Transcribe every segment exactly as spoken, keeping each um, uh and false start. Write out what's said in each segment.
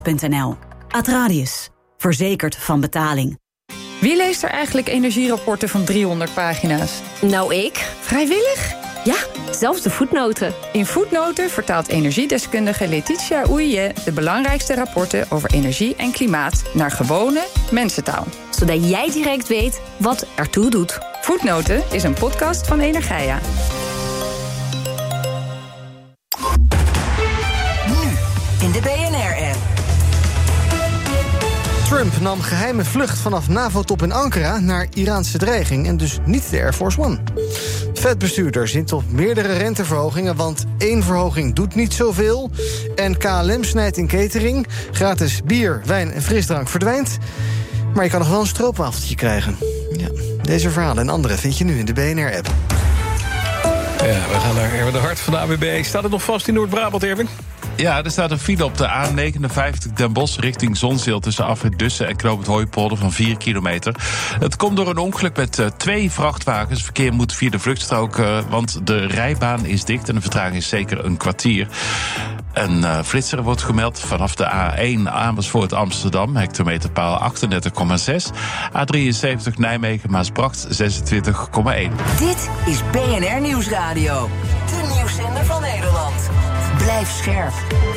punt n l. Atradius. Verzekerd van betaling. Wie leest er eigenlijk energierapporten van driehonderd pagina's? Nou, ik. Vrijwillig? Ja, zelfs de voetnoten. In Voetnoten vertaalt energiedeskundige Letitia Oeije de belangrijkste rapporten over energie en klimaat naar gewone mensentaal. Zodat jij direct weet wat ertoe doet. Voetnoten is een podcast van Energia. Nu in de B N R-app. Trump nam geheime vlucht vanaf NAVO-top in Ankara naar Iraanse dreiging en dus niet de Air Force One. Fed-bestuurder zit op meerdere renteverhogingen, want één verhoging doet niet zoveel. En K L M snijdt in catering. Gratis bier, wijn en frisdrank verdwijnt. Maar je kan nog wel een stroopwafeltje krijgen. Ja, deze verhalen en andere vind je nu in de B N R-app. Ja, we gaan naar Erwin de Hart van de A W B. Staat het nog vast in Noord-Brabant, Erwin? Ja, er staat een file op de A negenenvijftig Den Bosch richting Zonzeel tussen Afrit Dussen en Knoop het Hooipolder van vier kilometer. Het komt door een ongeluk met uh, twee vrachtwagens. Verkeer moet via de vluchtstrook, uh, want de rijbaan is dicht en de vertraging is zeker een kwartier. Een uh, flitser wordt gemeld vanaf de A één Amersfoort Amsterdam, hectometerpaal achtendertig komma zes. A drieënzeventig Nijmegen Maasbracht zesentwintig komma één. Dit is B N R Nieuwsradio. De nieuwszender van Nederland. Blijf scherp.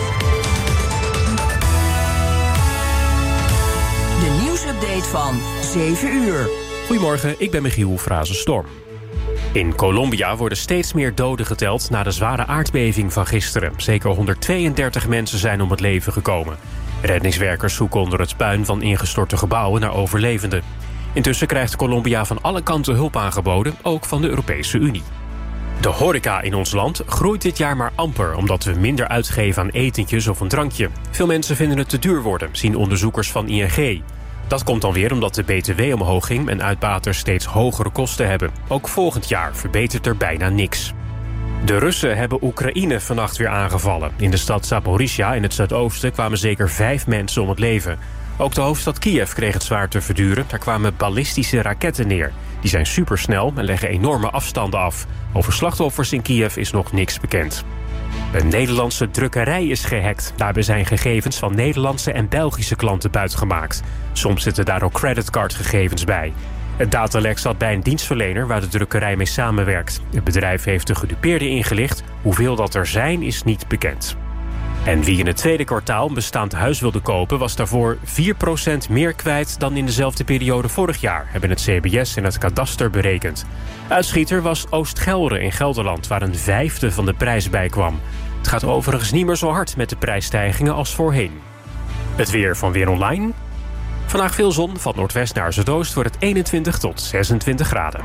De nieuwsupdate van zeven uur. Goedemorgen, ik ben Michiel Frazenstorm. In Colombia worden steeds meer doden geteld na de zware aardbeving van gisteren. Zeker honderdtweeëndertig mensen zijn om het leven gekomen. Reddingswerkers zoeken onder het puin van ingestorte gebouwen naar overlevenden. Intussen krijgt Colombia van alle kanten hulp aangeboden, ook van de Europese Unie. De horeca in ons land groeit dit jaar maar amper, omdat we minder uitgeven aan etentjes of een drankje. Veel mensen vinden het te duur worden, zien onderzoekers van I N G. Dat komt dan weer omdat de B T W omhoog ging en uitbaters steeds hogere kosten hebben. Ook volgend jaar verbetert er bijna niks. De Russen hebben Oekraïne vannacht weer aangevallen. In de stad Zaporizhia in het zuidoosten kwamen zeker vijf mensen om het leven. Ook de hoofdstad Kiev kreeg het zwaar te verduren. Daar kwamen ballistische raketten neer. Die zijn supersnel en leggen enorme afstanden af. Over slachtoffers in Kiev is nog niks bekend. Een Nederlandse drukkerij is gehackt. Daarbij zijn gegevens van Nederlandse en Belgische klanten buitgemaakt. Soms zitten daar ook creditcardgegevens bij. Het datalek zat bij een dienstverlener waar de drukkerij mee samenwerkt. Het bedrijf heeft de gedupeerden ingelicht. Hoeveel dat er zijn is niet bekend. En wie in het tweede kwartaal een bestaand huis wilde kopen, was daarvoor vier procent meer kwijt dan in dezelfde periode vorig jaar, hebben het C B S en het kadaster berekend. Uitschieter was Oost-Gelre in Gelderland, waar een vijfde van de prijs bij kwam. Het gaat overigens niet meer zo hard met de prijsstijgingen als voorheen. Het weer van Weer Online. Vandaag veel zon, van noordwest naar zuidoost wordt het eenentwintig tot zesentwintig graden.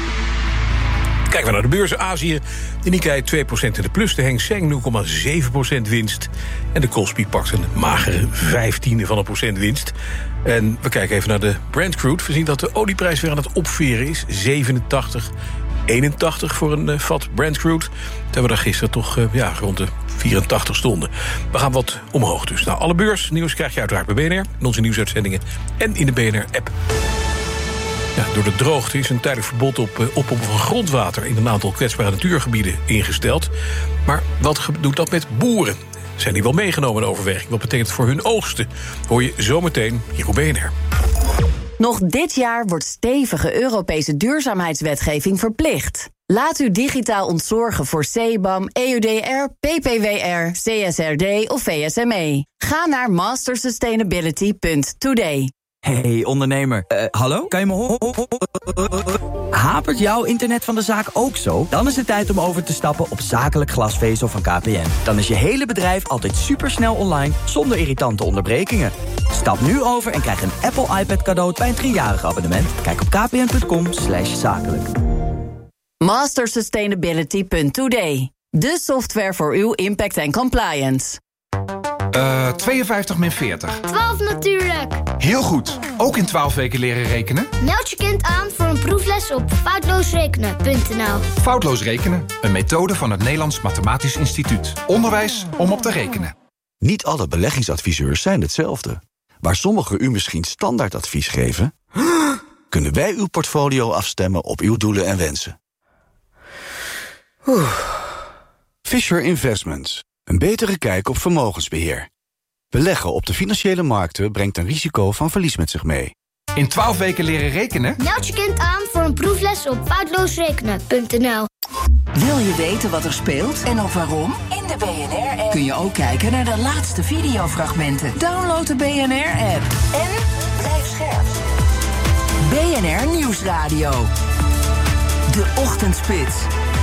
Kijken we naar de beurzen. Azië, de Nikkei twee procent in de plus, de Hang Seng nul komma zeven procent winst. En de Kospi pakt een magere vijftiende van een procent winst. En we kijken even naar de Brent Crude. We zien dat de olieprijs weer aan het opveren is. zevenentachtig eenentachtig voor een uh, vat Brent Crude. Terwijl we daar gisteren toch uh, ja, rond de vierentachtig stonden. We gaan wat omhoog dus. Nou, alle beursnieuws krijg je uiteraard bij B N R, in onze nieuwsuitzendingen en in de B N R-app. Ja, door de droogte is een tijdelijk verbod op uh, oppompen van grondwater in een aantal kwetsbare natuurgebieden ingesteld. Maar wat doet dat met boeren? Zijn die wel meegenomen in overweging? Wat betekent het voor hun oogsten? Hoor je zometeen hier op B N R. Nog dit jaar wordt stevige Europese duurzaamheidswetgeving verplicht. Laat u digitaal ontzorgen voor C B A M, E U D R, P P W R, C S R D of V S M E. Ga naar master sustainability punt today. Hey ondernemer, uh, hallo? Kan je me horen? Hapert jouw internet van de zaak ook zo? Dan is het tijd om over te stappen op zakelijk glasvezel van K P N. Dan is je hele bedrijf altijd supersnel online, zonder irritante onderbrekingen. Stap nu over en krijg een Apple iPad cadeau bij een driejarig abonnement. Kijk op kpn punt com slash zakelijk. master sustainability punt today. De software voor uw impact en compliance. Uh, tweeënvijftig min veertig. twaalf natuurlijk. Heel goed. Ook in twaalf weken leren rekenen? Meld je kind aan voor een proefles op foutloosrekenen punt n l. Foutloos rekenen, een methode van het Nederlands Mathematisch Instituut. Onderwijs om op te rekenen. Niet alle beleggingsadviseurs zijn hetzelfde. Waar sommigen u misschien standaardadvies geven, kunnen wij uw portfolio afstemmen op uw doelen en wensen. Fisher Investments. Een betere kijk op vermogensbeheer. Beleggen op de financiële markten brengt een risico van verlies met zich mee. In twaalf weken leren rekenen? Meld je kind aan voor een proefles op foutloosrekenen punt n l. Wil je weten wat er speelt en ook waarom? In de B N R-app kun je ook kijken naar de laatste videofragmenten. Download de B N R-app en blijf scherp. B N R Nieuwsradio. De Ochtendspits.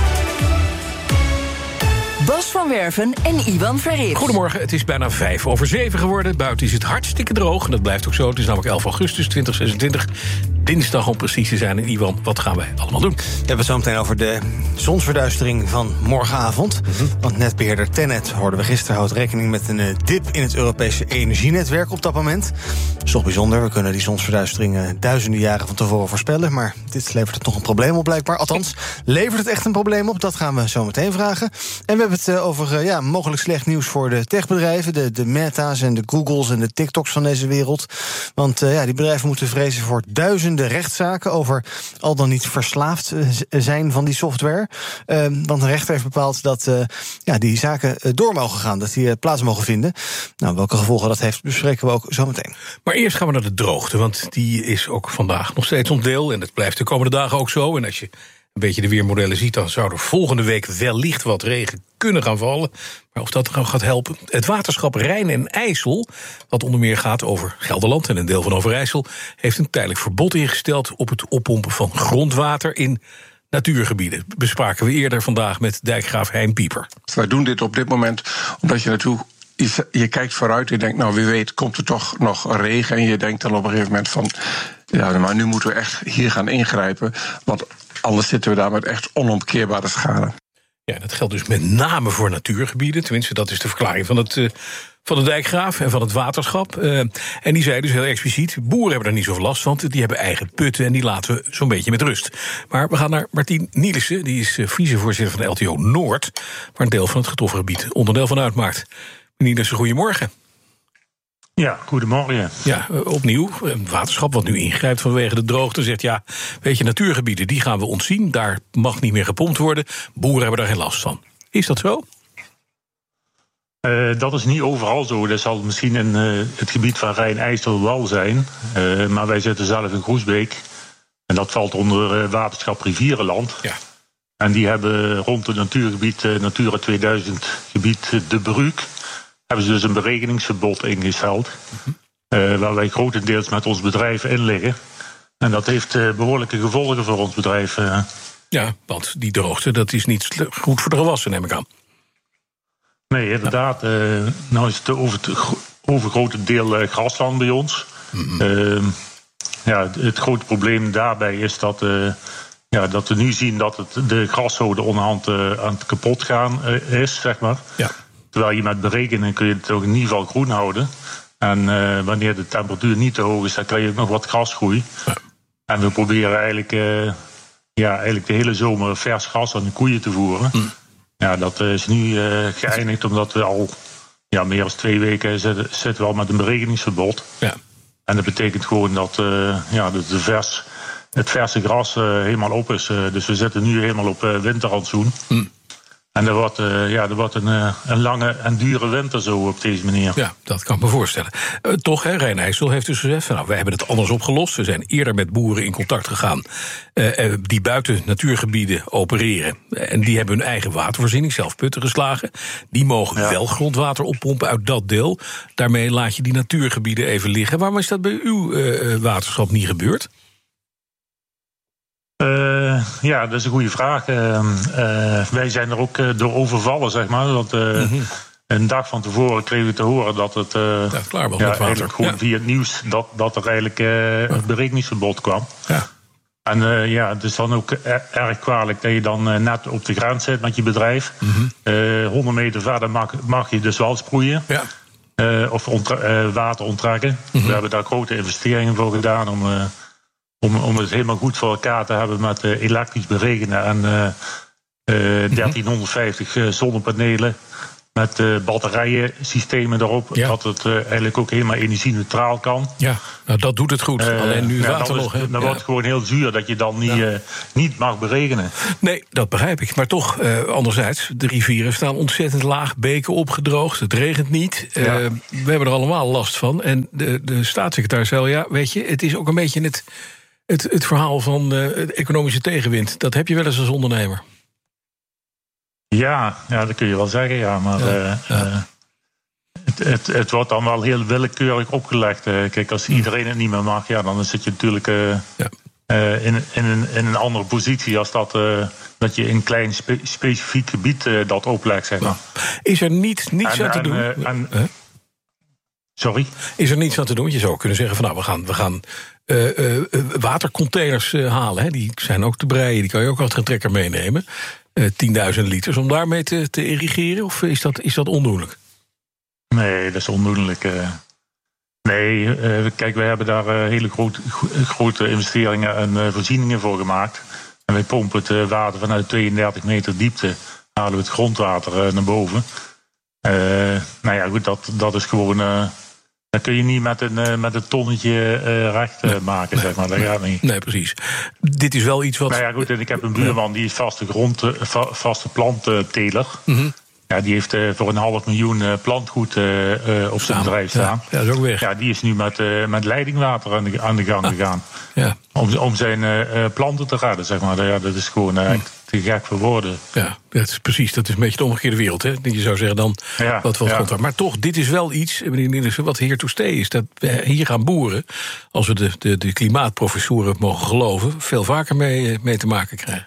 Bas van Werven en Iwan Verrips. Goedemorgen, het is bijna vijf over zeven geworden. Buiten is het hartstikke droog en dat blijft ook zo. Het is namelijk elf augustus tweeduizend zesentwintig. Dinsdag om precies te zijn. En Iwan, wat gaan wij allemaal doen? We hebben het zo meteen over de zonsverduistering van morgenavond. Mm-hmm. Want netbeheerder TenneT, hoorden we gisteren, houdt rekening met een uh, dip in het Europese energienetwerk op dat moment. Dat is toch bijzonder. We kunnen die zonsverduistering uh, duizenden jaren van tevoren voorspellen. Maar dit levert het nog een probleem op blijkbaar. Althans, levert het echt een probleem op? Dat gaan we zo meteen vragen. En we hebben het uh, over uh, ja, mogelijk slecht nieuws voor de techbedrijven. De, de Meta's en de Googles en de TikToks van deze wereld. Want uh, ja, die bedrijven moeten vrezen voor duizenden de rechtszaken over al dan niet verslaafd zijn van die software. Uh, want een rechter heeft bepaald dat uh, ja, die zaken door mogen gaan, dat die uh, plaats mogen vinden. Nou, welke gevolgen dat heeft, bespreken we ook zo meteen. Maar eerst gaan we naar de droogte, want die is ook vandaag nog steeds ons deel. En het blijft de komende dagen ook zo. En als je een beetje de weermodellen ziet, dan zou er volgende week wellicht wat regen kunnen gaan vallen. Maar of dat er nou gaat helpen? Het waterschap Rijn en IJssel, wat onder meer gaat over Gelderland en een deel van Overijssel, heeft een tijdelijk verbod ingesteld op het oppompen van grondwater in natuurgebieden. Bespraken we eerder vandaag met dijkgraaf Hein Pieper. Wij doen dit op dit moment omdat je natuurlijk Je, je kijkt vooruit en je denkt, nou wie weet komt er toch nog regen. En je denkt dan op een gegeven moment van, ja, maar nu moeten we echt hier gaan ingrijpen. Want anders zitten we daar met echt onomkeerbare schade. Ja, dat geldt dus met name voor natuurgebieden. Tenminste, dat is de verklaring van het, uh, van de dijkgraaf en van het waterschap. Uh, en die zei dus heel expliciet, boeren hebben er niet zoveel last van. Die hebben eigen putten en die laten we zo'n beetje met rust. Maar we gaan naar Martien Nielissen. Die is uh, vicevoorzitter van de L T O Noord, waar een deel van het getroffen gebied onderdeel van uitmaakt. Nielissen, goedemorgen. Ja, goedemorgen. Ja, opnieuw, het waterschap wat nu ingrijpt vanwege de droogte zegt, ja, weet je, natuurgebieden, die gaan we ontzien. Daar mag niet meer gepompt worden. Boeren hebben daar geen last van. Is dat zo? Uh, dat is niet overal zo. Dat zal misschien in uh, het gebied van Rijn-IJssel wel zijn. Uh, maar wij zitten zelf in Groesbeek. En dat valt onder uh, waterschap Rivierenland. Ja. En die hebben rond het natuurgebied uh, Natura tweeduizend gebied uh, De Bruuk hebben ze dus een berekeningsverbod ingesteld. Uh, waar wij grotendeels met ons bedrijf in liggen. En dat heeft uh, behoorlijke gevolgen voor ons bedrijf. Uh. Ja, want die droogte, dat is niet goed voor de gewassen, neem ik aan. Nee, inderdaad. Ja. Uh, nou is het over het overgrote deel uh, grasland bij ons. Mm-hmm. Uh, ja, het grote probleem daarbij is dat, uh, ja, dat we nu zien dat het, de grashoorde onderhand uh, aan het kapot gaan uh, is, zeg maar. Ja. Terwijl je met berekenen kun je het ook in ieder geval groen houden. En uh, wanneer de temperatuur niet te hoog is, dan krijg je ook nog wat grasgroei. Ja. En we proberen eigenlijk, uh, ja, eigenlijk de hele zomer vers gras aan de koeien te voeren. Mm. Ja, dat is nu uh, geëindigd omdat we al ja, meer dan twee weken zitten, zitten we al met een berekeningsverbod. Ja. En dat betekent gewoon dat uh, ja, de, de vers, het verse gras uh, helemaal op is. Uh, dus we zitten nu helemaal op uh, winterrantsoen. Mm. En er wordt, uh, ja, er wordt een, uh, een lange en dure winter zo op deze manier. Ja, dat kan ik me voorstellen. Uh, toch, hè, Rijn-IJssel heeft dus gezegd, nou, wij hebben het anders opgelost. We zijn eerder met boeren in contact gegaan uh, uh, die buiten natuurgebieden opereren. Uh, en die hebben hun eigen watervoorziening, zelf putten geslagen. Die mogen ja. wel grondwater oppompen uit dat deel. Daarmee laat je die natuurgebieden even liggen. Waarom is dat bij uw uh, waterschap niet gebeurd? Uh, ja, dat is een goede vraag. Uh, uh, wij zijn er ook uh, door overvallen, zeg maar. Want, uh, mm-hmm. Een dag van tevoren kregen we te horen dat het, uh, ja, klaar was ja, met water. Gewoon ja. via het nieuws dat, dat er eigenlijk uh, een berekeningsverbod kwam. Ja. En uh, ja, het is dan ook erg kwalijk dat je dan uh, net op de grens zit met je bedrijf. Mm-hmm. Uh, honderd meter verder mag, mag je dus wel sproeien. Ja. Uh, of ontra- uh, water onttrekken. Mm-hmm. We hebben daar grote investeringen voor gedaan om... Uh, Om, om het helemaal goed voor elkaar te hebben met uh, elektrisch berekenen en uh, uh, dertienhonderdvijftig uh, zonnepanelen. met uh, batterijensystemen erop, ja. dat het uh, eigenlijk ook helemaal energie-neutraal kan. Ja, nou dat doet het goed. Uh, Alleen nu ja, water nog. Dan ja. wordt het gewoon heel zuur dat je dan niet, ja. uh, niet mag beregenen. Nee, dat begrijp ik. Maar toch, uh, anderzijds, de rivieren staan ontzettend laag, beken opgedroogd, het regent niet. Uh, ja. We hebben er allemaal last van. En de, de staatssecretaris zei, ja, weet je, het is ook een beetje het, het, het verhaal van uh, het economische tegenwind. Dat heb je wel eens als ondernemer. Ja, ja, dat kun je wel zeggen, ja. Maar ja, uh, ja. Uh, het, het, het wordt dan wel heel willekeurig opgelegd. Uh, kijk, als iedereen het niet meer mag, ja, dan zit je natuurlijk uh, ja. uh, in, in, een, in een andere positie als dat, uh, dat je in een klein spe, specifiek gebied uh, dat oplegt, zeg maar. Is er niet, niets en, aan te en, doen? Uh, en, huh? Sorry? Is er niets aan te doen? Je zou kunnen zeggen van nou, we gaan, we gaan uh, uh, watercontainers uh, halen. Hè. Die zijn ook te breien, die kan je ook achter een trekker meenemen. Uh, tienduizend liters om daarmee te, te irrigeren? Of is dat, is dat ondoenlijk? Nee, dat is ondoenlijk. Uh, nee, uh, kijk, wij hebben daar uh, hele groot, grote investeringen en uh, voorzieningen voor gemaakt. En wij pompen het uh, water vanuit tweeëndertig meter diepte. Halen we het grondwater uh, naar boven. Uh, nou ja, goed, dat, dat is gewoon... Uh, dat kun je niet met een, uh, met een tonnetje uh, recht uh, nee, maken, nee, zeg maar. Dat nee, gaat niet. Nee, precies. Dit is wel iets wat... Nou ja, goed, en ik heb een buurman die is vaste grond, uh, vaste plantteler. Mm-hmm. Ja, die heeft uh, voor een half miljoen uh, plantgoed uh, uh, op zijn bedrijf staan. Ja, dat is ook weg. Ja, die is nu met, uh, met leidingwater aan de, aan de gang ah, gegaan. Ja. Om, om zijn uh, planten te redden, zeg maar. Ja, dat is gewoon uh, mm. te gek voor woorden. Ja, dat is precies. Dat is een beetje de omgekeerde wereld. Hè? Je zou zeggen dan ja, wat wat ja. komt. Maar toch, dit is wel iets, meneer Nielissen, wat here to stay is. Dat we hier gaan boeren, als we de, de, de klimaatprofessoren mogen geloven, veel vaker mee, mee te maken krijgen.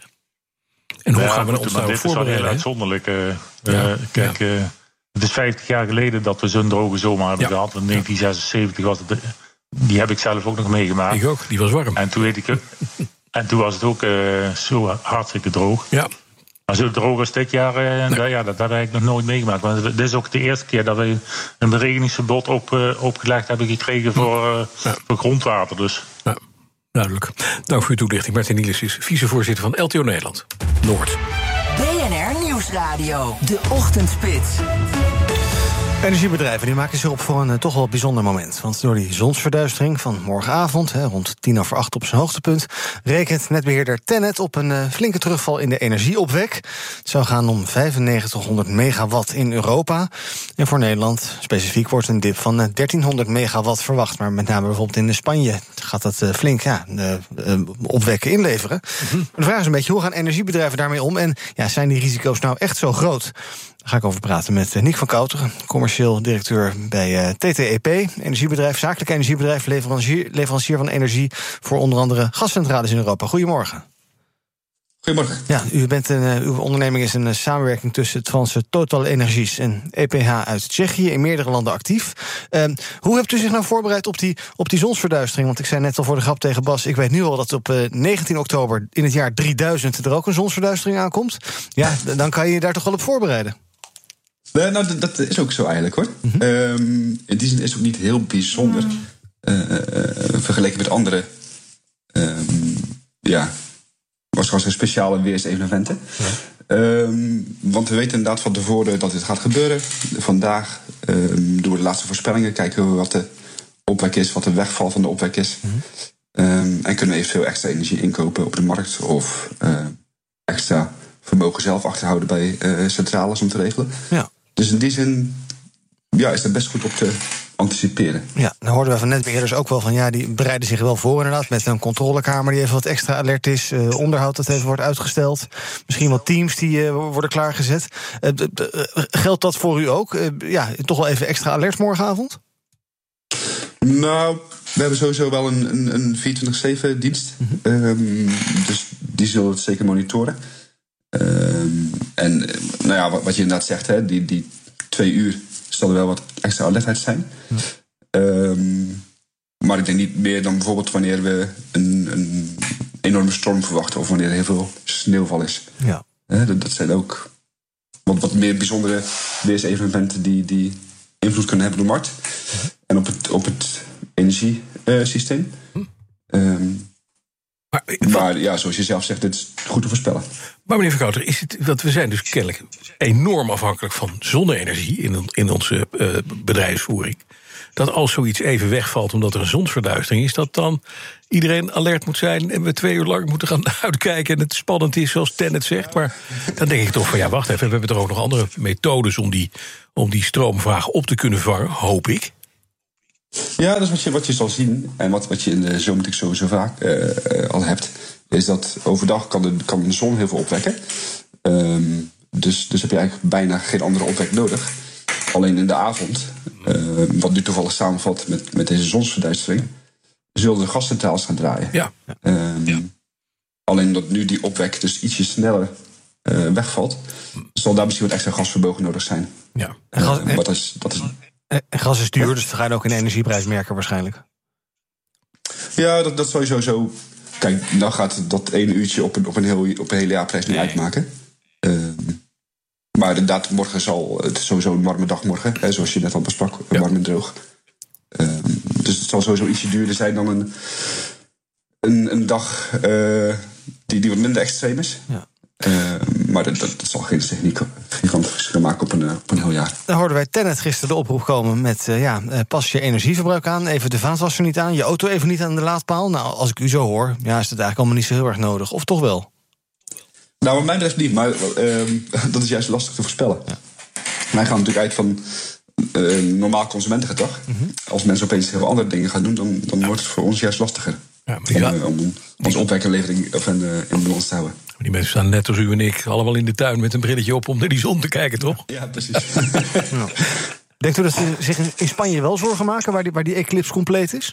En hoe ja, gaan we goed, ons daarop voorbereiden? Dit is uitzonderlijk. Uh, ja, uh, kijk, ja. uh, het is vijftig jaar geleden dat we zo'n droge zomer hebben ja. gehad. In negentien zesenzeventig was het... Die heb ik zelf ook nog meegemaakt. Ik ook, die was warm. En toen, weet ik, en toen was het ook uh, zo hartstikke droog. Ja. Maar zo droog als dit jaar, uh, nee. ja, dat, dat heb ik nog nooit meegemaakt. Maar dit is ook de eerste keer dat we een beregeningsverbod op, uh, opgelegd hebben gekregen voor, uh, ja. voor grondwater. Dus. Ja. Duidelijk. Dank voor uw toelichting. Martin Nielissen is vicevoorzitter van L T O Nederland Noord. B N R Nieuwsradio, de ochtendspits. Energiebedrijven die maken zich op voor een uh, toch wel bijzonder moment. Want door die zonsverduistering van morgenavond, hè, rond tien over acht op zijn hoogtepunt, rekent netbeheerder TenneT op een uh, flinke terugval in de energieopwek. Het zou gaan om vijfennegentighonderd megawatt in Europa. En voor Nederland specifiek wordt een dip van uh, dertienhonderd megawatt verwacht. Maar met name bijvoorbeeld in Spanje gaat dat uh, flink ja, uh, uh, opwekken inleveren. Mm-hmm. De vraag is een beetje, hoe gaan energiebedrijven daarmee om? En ja, zijn die risico's nou echt zo groot? Daar ga ik over praten met Nick van Kouteren, commercieel directeur bij uh, T T E P, energiebedrijf, zakelijk energiebedrijf, leverancier, leverancier van energie voor onder andere gascentrales in Europa. Goedemorgen. Goedemorgen. Ja, u bent een, uh, uw onderneming is een uh, samenwerking tussen het Franse Total Energies en E P H uit Tsjechië, in meerdere landen actief. Uh, hoe hebt u zich nou voorbereid op die, op die zonsverduistering? Want ik zei net al voor de grap tegen Bas, ik weet nu al dat op uh, negentien oktober in het jaar drieduizend er ook een zonsverduistering aankomt. Ja, dan kan je je daar toch wel op voorbereiden? Uh, nou, dat, dat is ook zo eigenlijk, hoor. Mm-hmm. Um, in die zin is het ook niet heel bijzonder. Uh, uh, vergeleken met andere... Um, ja, waarschijnlijk speciale weersevenementen. Ja. Um, want we weten inderdaad van tevoren dat dit gaat gebeuren. Vandaag um, doen we de laatste voorspellingen. Kijken we wat de opwek is, wat de wegval van de opwek is. Mm-hmm. Um, en kunnen we eventueel extra energie inkopen op de markt. Of uh, extra vermogen zelf achterhouden bij uh, centrales om te regelen. Ja. Dus in die zin ja, is dat best goed op te anticiperen. Ja, dan hoorden we van netbeheerders ook wel van, ja, die bereiden zich wel voor inderdaad, met een controlekamer die even wat extra alert is, uh, onderhoud dat even wordt uitgesteld, misschien wat teams die uh, worden klaargezet. Uh, d- d- uh, geldt dat voor u ook? Uh, ja, toch wel even extra alert morgenavond? Nou, we hebben sowieso wel een, een, een vierentwintig zeven dienst. Mm-hmm. Um, dus die zullen het zeker monitoren. Um, en nou ja, wat, wat je inderdaad zegt, hè, die, die twee uur zal er wel wat extra alertheid zijn. Ja. Um, maar ik denk niet meer dan bijvoorbeeld wanneer we een, een enorme storm verwachten of wanneer er heel veel sneeuwval is. Ja. Uh, dat, dat zijn ook wat, wat meer bijzondere weersevenementen die, die invloed kunnen hebben op de markt. Ja. En op het, op het energiesysteem. Uh, um, Maar maar ja, zoals je zelf zegt, het is goed te voorspellen. Maar meneer Verkouter, is het, want we zijn dus kennelijk enorm afhankelijk van zonne-energie in, in onze uh, bedrijfsvoering. Dat als zoiets even wegvalt omdat er een zonsverduistering is, dat dan iedereen alert moet zijn en we twee uur lang moeten gaan uitkijken en het spannend is, zoals Tenet zegt. Maar dan denk ik toch van ja, wacht even, we hebben toch ook nog andere methodes om die, om die stroomvraag op te kunnen vangen, hoop ik. Ja, dat is wat je, wat je zal zien. En wat, wat je in de zomer sowieso vaak uh, al hebt, is dat overdag kan de, kan de zon heel veel opwekken. Um, dus, dus heb je eigenlijk bijna geen andere opwek nodig. Alleen in de avond, uh, wat nu toevallig samenvalt met, met deze zonsverduistering, zullen de gascentrales gaan draaien. Ja. Um, ja. Alleen dat nu die opwek dus ietsje sneller uh, wegvalt, zal daar misschien wat extra gasvermogen nodig zijn. Ja. En gas, uh, maar dat is, dat is, en gas is duur, dus dan ga je ook in de energieprijs merken waarschijnlijk. Ja, dat, dat sowieso zo. Kijk, dan gaat dat ene uurtje op een, op een, heel, op een hele jaarprijs niet nee. uitmaken. Uh, maar inderdaad, morgen zal het sowieso een warme dag morgen, hè, zoals je net al besprak, ja. warm en droog. Uh, dus het zal sowieso ietsje duurder zijn dan een, een, een dag uh, die, die wat minder extreem is. Ja. Uh, maar dat, dat, dat zal geen gigantisch verschil maken op een, op een heel jaar. Dan hoorden wij Tenet gisteren de oproep komen met uh, ja, uh, pas je energieverbruik aan, even de vaatwasser niet aan, je auto even niet aan de laadpaal. Nou, als ik u zo hoor, ja, is dat eigenlijk allemaal niet zo heel erg nodig. Of toch wel? Nou, wat mij betreft niet, maar uh, dat is juist lastig te voorspellen. Ja. Wij gaan natuurlijk uit van uh, normaal consumentengedrag. Mm-hmm. Als mensen opeens heel andere dingen gaan doen, dan, dan ja. wordt het voor ons juist lastiger. Ja, om, ja. uh, om onze opwekkenlevering of in, uh, in balans te houden. Die mensen staan net als u en ik allemaal in de tuin met een brilletje op om naar die zon te kijken, toch? Ja, precies. nou. Denkt u dat ze zich in Spanje wel zorgen maken, waar die, waar die eclipse compleet is?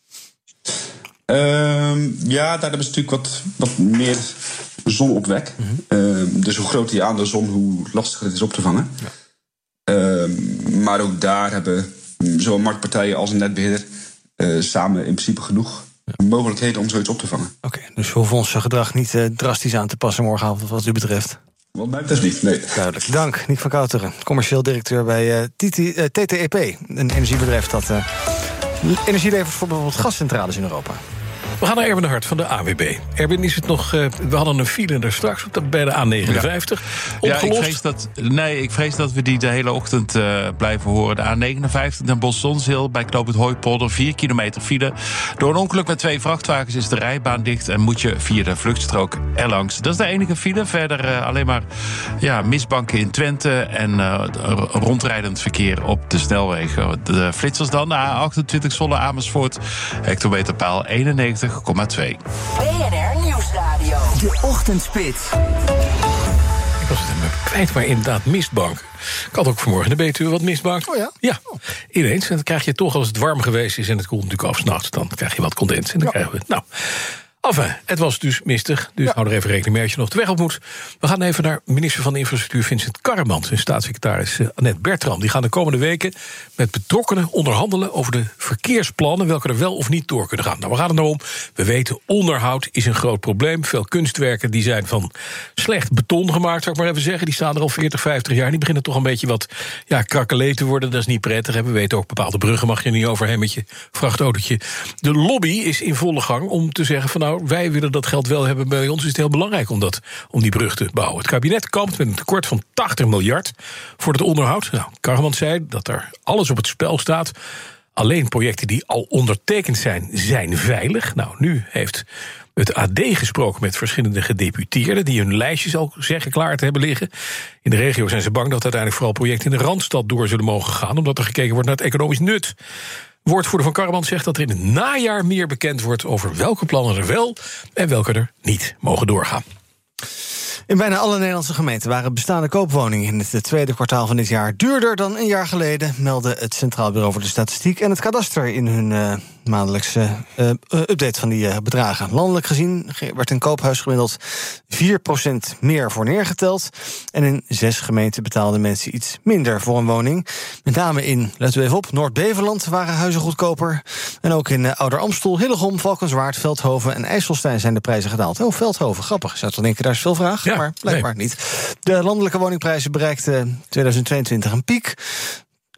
Uh, ja, daar hebben ze natuurlijk wat, wat meer zonopwek. Mm-hmm. Uh, dus hoe groter je aan de zon, hoe lastiger het is op te vangen. Ja. Uh, maar ook daar hebben zowel marktpartijen als een netbeheerder uh, samen in principe genoeg mogelijkheden om zoiets op te vangen. Oké, okay, dus we hoeven ons gedrag niet uh, drastisch aan te passen morgenavond wat u betreft. Wat mij betreft niet, nee. Duidelijk. Dank, Nick van Kouteren, commercieel directeur bij uh, T T E P, een energiebedrijf dat uh, energie levert voor bijvoorbeeld gascentrales in Europa. We gaan naar Erwin de Hart van de A W B. Erwin, is het nog, uh, we hadden een file er straks bij de A negenenvijftig. Ja. Opgelost? Ja, ik vrees dat, nee, ik vrees dat we die de hele ochtend uh, blijven horen. De A negenenvijftig, Den Bosch-Zonshil, bij knoop het Hooipolder, vier kilometer file. Door een ongeluk met twee vrachtwagens is de rijbaan dicht en moet je via de vluchtstrook erlangs. Dat is de enige file. Verder uh, alleen maar ja, misbanken in Twente en uh, rondrijdend verkeer op de snelwegen. De flitsers dan, de A achtentwintig Zwolle Amersfoort, hectometerpaal eenennegentig komma twee. B N R Nieuwsradio. De Ochtendspits. Ik was het hem kwijt, maar inderdaad mistbank. Ik had ook vanmorgen in de Betuwe wat mistbank. Oh ja? Ja, ineens. En dan krijg je toch, als het warm geweest is en het koelt natuurlijk af 's nachts, dan krijg je wat condens. En dan ja. krijgen we, nou... Enfin, het was dus mistig, dus ja. hou er even rekening mee als je nog de weg op moet. We gaan even naar minister van Infrastructuur Vincent Karremans en staatssecretaris uh, Annette Bertram. Die gaan de komende weken met betrokkenen onderhandelen over de verkeersplannen, welke er wel of niet door kunnen gaan. Nou, waar gaat het nou om? We weten, onderhoud is een groot probleem. Veel kunstwerken die zijn van slecht beton gemaakt, zou ik maar even zeggen. Die staan er al veertig, vijftig jaar. Die beginnen toch een beetje wat ja, krakelé te worden. Dat is niet prettig. We weten ook, bepaalde bruggen mag je niet overheen met je vrachtautootje. De lobby is in volle gang om te zeggen van nou, wij willen dat geld wel hebben. Bij ons is het heel belangrijk om, dat, om die brug te bouwen. Het kabinet kampt met een tekort van tachtig miljard voor het onderhoud. Nou, Karremans zei dat er alles op het spel staat. Alleen projecten die al ondertekend zijn, zijn veilig. Nou, nu heeft het A D gesproken met verschillende gedeputeerden die hun lijstjes al zeggen klaar te hebben liggen. In de regio zijn ze bang dat uiteindelijk vooral projecten in de Randstad door zullen mogen gaan, omdat er gekeken wordt naar het economisch nut. Woordvoerder van Karremans zegt dat er in het najaar meer bekend wordt over welke plannen er wel en welke er niet mogen doorgaan. In bijna alle Nederlandse gemeenten waren bestaande koopwoningen in het tweede kwartaal van dit jaar duurder dan een jaar geleden, melden het Centraal Bureau voor de Statistiek en het Kadaster in hun uh, maandelijkse uh, update van die uh, bedragen. Landelijk gezien werd een koophuis gemiddeld vier procent meer voor neergeteld. En in zes gemeenten betaalden mensen iets minder voor een woning. Met name in, let u even op, Noord-Beverland waren huizen goedkoper. En ook in uh, Ouder-Amstel, Hillegom, Valkenswaard, Veldhoven en IJsselstein zijn de prijzen gedaald. Oh, Veldhoven, grappig. Je zou toch denken, daar is veel vraag, ja, maar blijkbaar nee. niet. De landelijke woningprijzen bereikten tweeduizend tweeëntwintig een piek.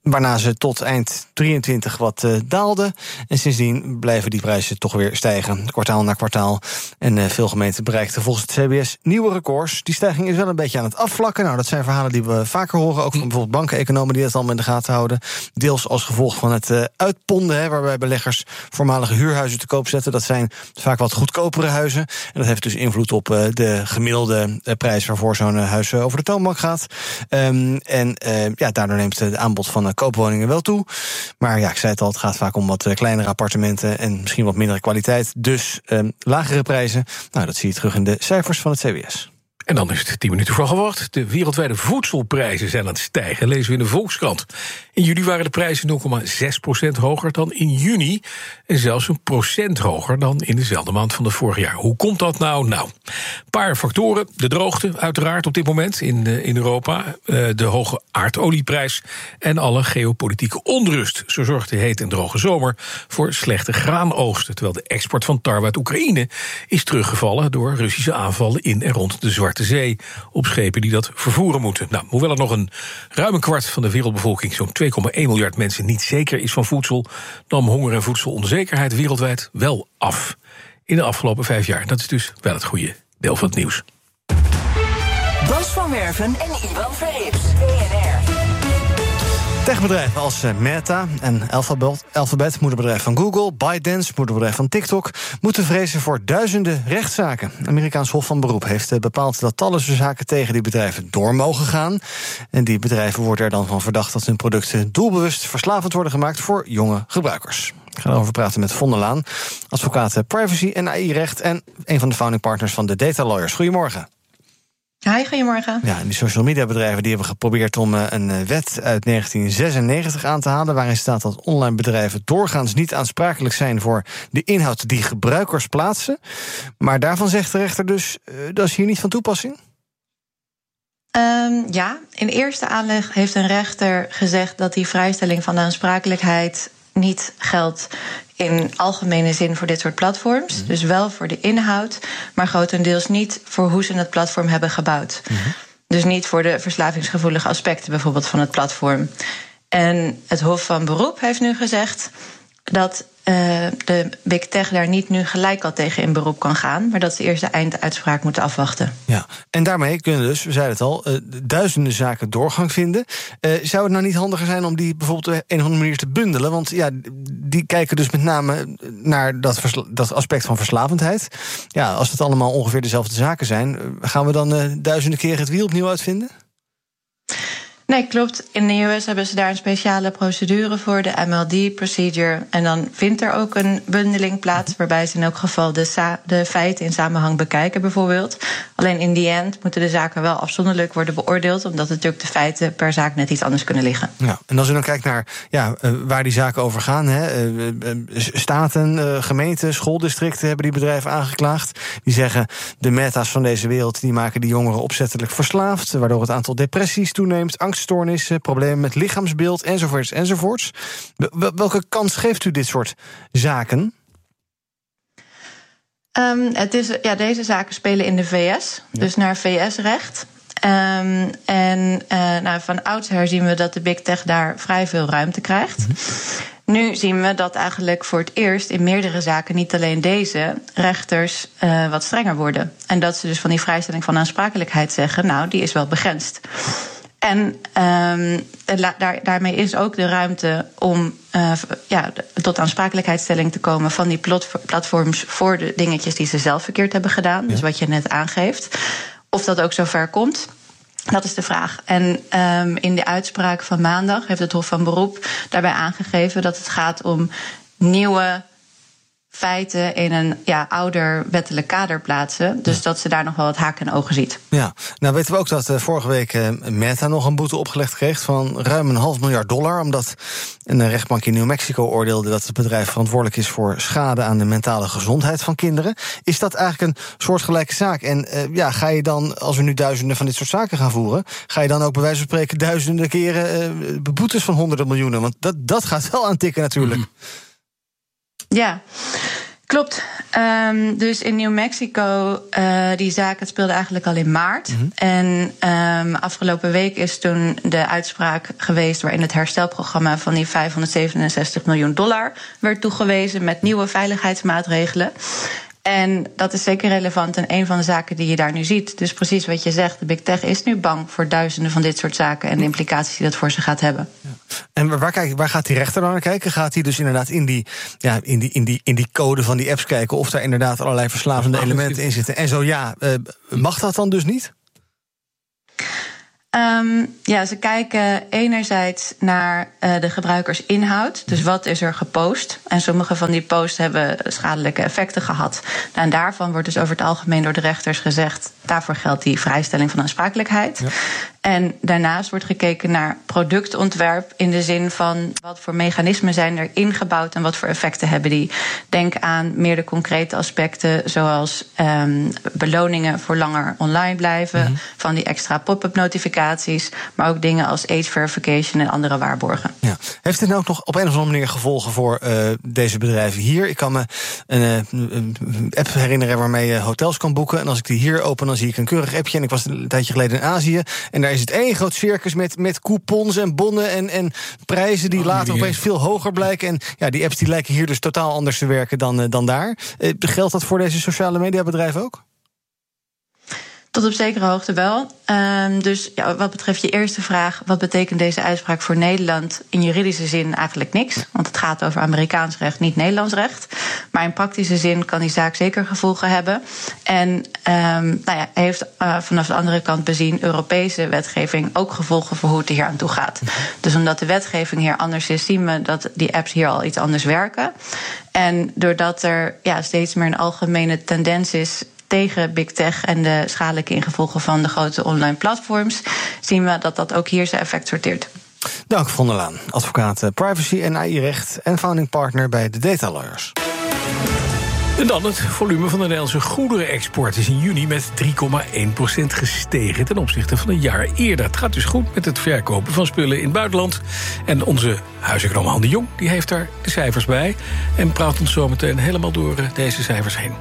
Waarna ze tot eind drieëntwintig wat uh, daalden. En sindsdien blijven die prijzen toch weer stijgen, kwartaal na kwartaal. En uh, veel gemeenten bereikten volgens het C B S nieuwe records. Die stijging is wel een beetje aan het afvlakken. Nou, dat zijn verhalen die we vaker horen, ook van bijvoorbeeld bankeneconomen die dat allemaal in de gaten houden. Deels als gevolg van het uh, uitponden, hè, waarbij beleggers voormalige huurhuizen te koop zetten. Dat zijn vaak wat goedkopere huizen. En dat heeft dus invloed op uh, de gemiddelde uh, prijs waarvoor zo'n uh, huis uh, over de toonbank gaat. Um, en uh, ja, daardoor neemt het aanbod van uh, koopwoningen wel toe. Maar ja, ik zei het al, het gaat vaak om wat uh, kleinere appartementen en misschien wat mindere kwaliteit. Dus um, lagere prijzen. Nou, dat zie je terug in de cijfers van het C B S. En dan is het tien minuten voor geworden. De wereldwijde voedselprijzen zijn aan het stijgen, lezen we in de Volkskrant. In juli waren de prijzen nul komma zes procent hoger dan in juni. En zelfs een procent hoger dan in dezelfde maand van het vorig jaar. Hoe komt dat nou? Nou, een paar factoren. De droogte, uiteraard, op dit moment in, in Europa. De hoge aardolieprijs en alle geopolitieke onrust. Zo zorgt de hete en droge zomer voor slechte graanoogsten. Terwijl de export van tarwe uit Oekraïne is teruggevallen door Russische aanvallen in en rond de Zwarte Zee op schepen die dat vervoeren moeten. Nou, hoewel er nog een ruim een kwart van de wereldbevolking, zo'n twee komma één miljard mensen, niet zeker is van voedsel, nam honger en voedselonzekerheid wereldwijd wel af in de afgelopen vijf jaar. Dat is dus wel het goede deel van het nieuws. Bas van Werven en Ivan Verrips, B N R. Techbedrijven als Meta en Alphabet, Alphabet, moederbedrijf van Google, ByteDance, moederbedrijf van TikTok, moeten vrezen voor duizenden rechtszaken. Het Amerikaans Hof van Beroep heeft bepaald dat talloze zaken tegen die bedrijven door mogen gaan. En die bedrijven worden er dan van verdacht dat hun producten doelbewust verslavend worden gemaakt voor jonge gebruikers. Ik ga erover praten met Von der Laan, advocaat privacy en A I-recht en een van de founding partners van de Data Lawyers. Goedemorgen. Hi, goedemorgen. Ja, en die social media bedrijven die hebben geprobeerd om een wet uit negentien zesennegentig aan te halen, waarin staat dat online bedrijven doorgaans niet aansprakelijk zijn voor de inhoud die gebruikers plaatsen. Maar daarvan zegt de rechter dus, uh, dat is hier niet van toepassing? Um, ja, in eerste aanleg heeft een rechter gezegd dat die vrijstelling van de aansprakelijkheid niet geldt in algemene zin voor dit soort platforms. Mm-hmm. Dus wel voor de inhoud, maar grotendeels niet voor hoe ze het platform hebben gebouwd. Mm-hmm. Dus niet voor de verslavingsgevoelige aspecten bijvoorbeeld van het platform. En het Hof van Beroep heeft nu gezegd dat uh, de Big Tech daar niet nu gelijk al tegen in beroep kan gaan, maar dat ze eerst de einduitspraak moeten afwachten. Ja, en daarmee kunnen dus, we zeiden het al, uh, duizenden zaken doorgang vinden. Uh, zou het nou niet handiger zijn om die bijvoorbeeld op een of andere manier te bundelen? Want ja, die kijken dus met name naar dat, versla- dat aspect van verslavendheid. Ja, als het allemaal ongeveer dezelfde zaken zijn, gaan we dan uh, duizenden keer het wiel opnieuw uitvinden? Nee, klopt. In de U S hebben ze daar een speciale procedure voor, de M L D-procedure. En dan vindt er ook een bundeling plaats, waarbij ze in elk geval de, sa- de feiten in samenhang bekijken, bijvoorbeeld. Alleen in die end moeten de zaken wel afzonderlijk worden beoordeeld, omdat natuurlijk de feiten per zaak net iets anders kunnen liggen. Ja, en als u dan kijkt naar ja, waar die zaken over gaan, hè, staten, gemeenten, schooldistricten hebben die bedrijven aangeklaagd. Die zeggen, de meta's van deze wereld die maken die jongeren opzettelijk verslaafd, waardoor het aantal depressies toeneemt, angststoornissen, problemen met lichaamsbeeld, enzovoorts, enzovoorts. Welke kans geeft u dit soort zaken? Um, het is, ja, deze zaken spelen in de V S, ja. Dus naar V S-recht. Um, en uh, nou, van oudsher zien we dat de Big Tech daar vrij veel ruimte krijgt. Mm-hmm. Nu zien we dat eigenlijk voor het eerst in meerdere zaken, niet alleen deze, rechters uh, wat strenger worden. En dat ze dus van die vrijstelling van aansprakelijkheid zeggen, nou, die is wel begrensd. En um, daar, daarmee is ook de ruimte om uh, ja, tot aansprakelijkheidsstelling te komen van die plot, platforms voor de dingetjes die ze zelf verkeerd hebben gedaan. Ja. Dus wat je net aangeeft. Of dat ook zover komt, dat is de vraag. En um, in de uitspraak van maandag heeft het Hof van Beroep daarbij aangegeven dat het gaat om nieuwe feiten in een ja, ouder wettelijk kader plaatsen. Dus ja. dat ze daar nog wel wat haken en ogen ziet. Ja, nou weten we ook dat uh, vorige week uh, Meta nog een boete opgelegd kreeg van ruim een half miljard dollar, omdat een rechtbank in New Mexico oordeelde dat het bedrijf verantwoordelijk is voor schade aan de mentale gezondheid van kinderen. Is dat eigenlijk een soortgelijke zaak? En uh, ja, ga je dan, als we nu duizenden van dit soort zaken gaan voeren, ga je dan ook bij wijze van spreken duizenden keren uh, boetes van honderden miljoenen? Want dat, dat gaat wel aantikken natuurlijk. Mm. Ja, Klopt. Um, dus in New Mexico, uh, die zaak, het speelde eigenlijk al in maart. Mm-hmm. En um, afgelopen week is toen de uitspraak geweest waarin het herstelprogramma van die vijfhonderdzevenenzestig miljoen dollar werd toegewezen met nieuwe veiligheidsmaatregelen. En dat is zeker relevant en een van de zaken die je daar nu ziet. Dus precies wat je zegt, de Big Tech is nu bang voor duizenden van dit soort zaken en de implicaties die dat voor ze gaat hebben. Ja. En waar, kijk, waar gaat die rechter dan naar kijken? Gaat hij dus inderdaad in die, ja, in, die, in, die, in die code van die apps kijken of daar inderdaad allerlei verslavende elementen in zitten? En zo ja, uh, mag dat dan dus niet? Um, ja, ze kijken enerzijds naar uh, de gebruikersinhoud. Dus wat is er gepost? En sommige van die posts hebben schadelijke effecten gehad. Nou, en daarvan wordt dus over het algemeen door de rechters gezegd, daarvoor geldt die vrijstelling van aansprakelijkheid. Ja. En daarnaast wordt gekeken naar productontwerp in de zin van wat voor mechanismen zijn er ingebouwd en wat voor effecten hebben die. Denk aan meer de concrete aspecten zoals um, beloningen voor langer online blijven, mm-hmm. van die extra pop-up notificaties, maar ook dingen als age verification en andere waarborgen. Ja. Heeft dit nou ook nog op een of andere manier gevolgen voor uh, deze bedrijven hier? Ik kan me een, uh, een app herinneren waarmee je hotels kan boeken. En als ik die hier open, dan zie ik een keurig appje. En ik was een tijdje geleden in Azië. En daar is het één groot circus met, met coupons en bonnen en, en prijzen die oh, later nee. opeens veel hoger blijken. En ja, die apps die lijken hier dus totaal anders te werken dan, uh, dan daar. Uh, geldt dat voor deze sociale mediabedrijven ook? Tot op zekere hoogte wel. Um, dus ja, wat betreft je eerste vraag, wat betekent deze uitspraak voor Nederland? In juridische zin eigenlijk niks, want het gaat over Amerikaans recht, niet Nederlands recht. Maar in praktische zin kan die zaak zeker gevolgen hebben. En um, nou ja, heeft uh, vanaf de andere kant bezien Europese wetgeving ook gevolgen voor hoe het er hier aan toe gaat. Dus omdat de wetgeving hier anders is, zien we dat die apps hier al iets anders werken. En doordat er ja, steeds meer een algemene tendens is tegen Big Tech en de schadelijke ingevolgen van de grote online platforms, zien we dat dat ook hier zijn effect sorteert. Dank von der Laan, advocaat privacy en A I-recht en founding partner bij de Data Lawyers. En dan het volume van de Nederlandse goederenexport is in juni met drie komma één procent gestegen ten opzichte van een jaar eerder. Het gaat dus goed met het verkopen van spullen in het buitenland. En onze huiseconoom Han de Jong die heeft daar de cijfers bij en praat ons zometeen helemaal door deze cijfers heen.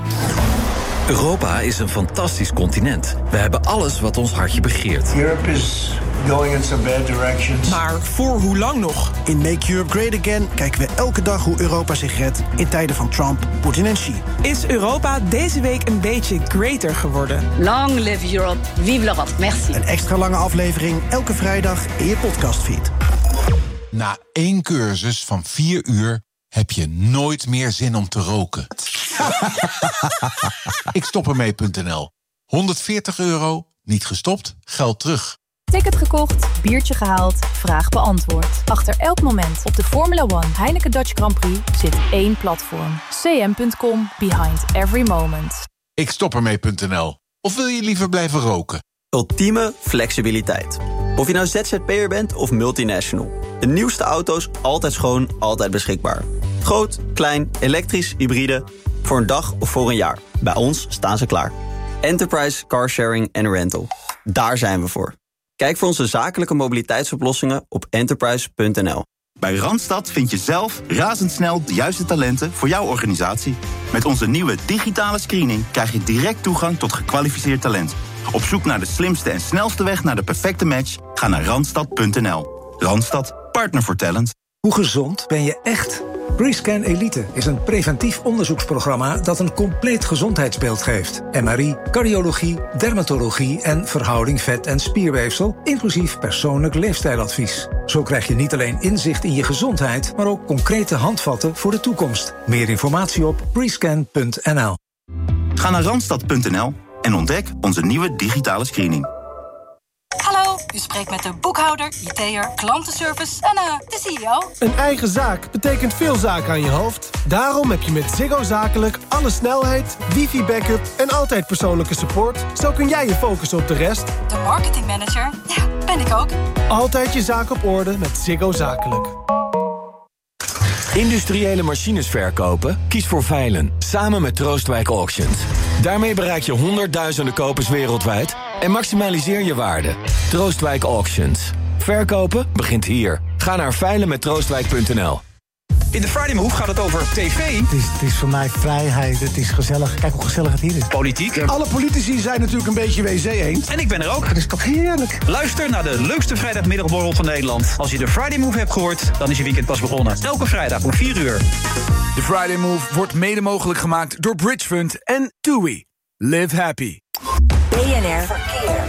Europa is een fantastisch continent. We hebben alles wat ons hartje begeert. Europe is going in some bad directions. Maar voor hoe lang nog? In Make Europe Great Again kijken we elke dag hoe Europa zich redt in tijden van Trump, Poetin en Xi. Is Europa deze week een beetje greater geworden? Long live Europe, vive l'Europe, merci. Een extra lange aflevering elke vrijdag in je podcastfeed. Na één cursus van vier uur heb je nooit meer zin om te roken. Ik stop ermee punt n l. honderdveertig euro, niet gestopt, geld terug. Ticket gekocht, biertje gehaald, vraag beantwoord. Achter elk moment op de Formula One Heineken Dutch Grand Prix zit één platform. c m punt com, behind every moment. Ik stop ermee punt n l. Of wil je liever blijven roken? Ultieme flexibiliteit. Of je nou Z Z P'er bent of multinational. De nieuwste auto's altijd schoon, altijd beschikbaar. Groot, klein, elektrisch, hybride. Voor een dag of voor een jaar. Bij ons staan ze klaar. Enterprise Car Sharing en Rental. Daar zijn we voor. Kijk voor onze zakelijke mobiliteitsoplossingen op enterprise punt n l. Bij Randstad vind je zelf razendsnel de juiste talenten voor jouw organisatie. Met onze nieuwe digitale screening krijg je direct toegang tot gekwalificeerd talent. Op zoek naar de slimste en snelste weg naar de perfecte match? Ga naar randstad punt n l. Randstad, partner voor talent. Hoe gezond ben je echt? Rescan Elite is een preventief onderzoeksprogramma dat een compleet gezondheidsbeeld geeft. M R I, cardiologie, dermatologie en verhouding vet- en spierweefsel, inclusief persoonlijk leefstijladvies. Zo krijg je niet alleen inzicht in je gezondheid, maar ook concrete handvatten voor de toekomst. Meer informatie op rescan punt n l. Ga naar randstad punt n l en ontdek onze nieuwe digitale screening. Hallo, u spreekt met de boekhouder, I T'er, klantenservice en uh, de C E O. Een eigen zaak betekent veel zaken aan je hoofd. Daarom heb je met Ziggo Zakelijk alle snelheid, wifi-backup en altijd persoonlijke support. Zo kun jij je focussen op de rest. De marketingmanager, ja, ben ik ook. Altijd je zaak op orde met Ziggo Zakelijk. Industriële machines verkopen? Kies voor Veilen, samen met Troostwijk Auctions. Daarmee bereik je honderdduizenden kopers wereldwijd en maximaliseer je waarde. Troostwijk Auctions. Verkopen begint hier. Ga naar veilen met troostwijk punt n l. In de Friday Move gaat het over tv. Het is, het is voor mij vrijheid, het is gezellig. Kijk hoe gezellig het hier is. Politiek. Alle politici zijn natuurlijk een beetje W C-eend. En ik ben er ook. Dat is toch heerlijk. Luister naar de leukste vrijdagmiddagborrel van Nederland. Als je de Friday Move hebt gehoord, dan is je weekend pas begonnen. Elke vrijdag om vier uur. De Friday Move wordt mede mogelijk gemaakt door Bridgefund en TUI. Live happy. B N R Verkeer.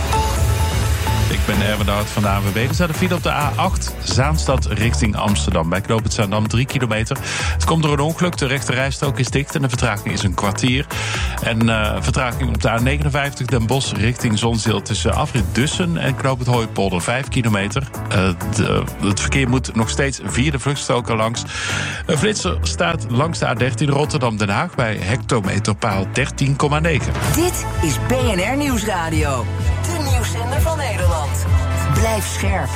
Ik ben Erwin de Hart van de A N W B. Er staat een file op de A acht, Zaanstad richting Amsterdam. Bij knooppunt Zaandam drie kilometer. Het komt door een ongeluk, de rechte rijstrook is dicht en de vertraging is een kwartier. En uh, vertraging op de A negenenvijftig Den Bosch richting Zonzeel tussen afrit Dussen en knooppunt Hooipolder vijf kilometer. Uh, de, het verkeer moet nog steeds via de vluchtstroken langs. Een flitser staat langs de A dertien Rotterdam-Den Haag bij hectometerpaal dertien komma negen. Dit is B N R Nieuwsradio. De nieuwszender van Nederland. Blijf scherp.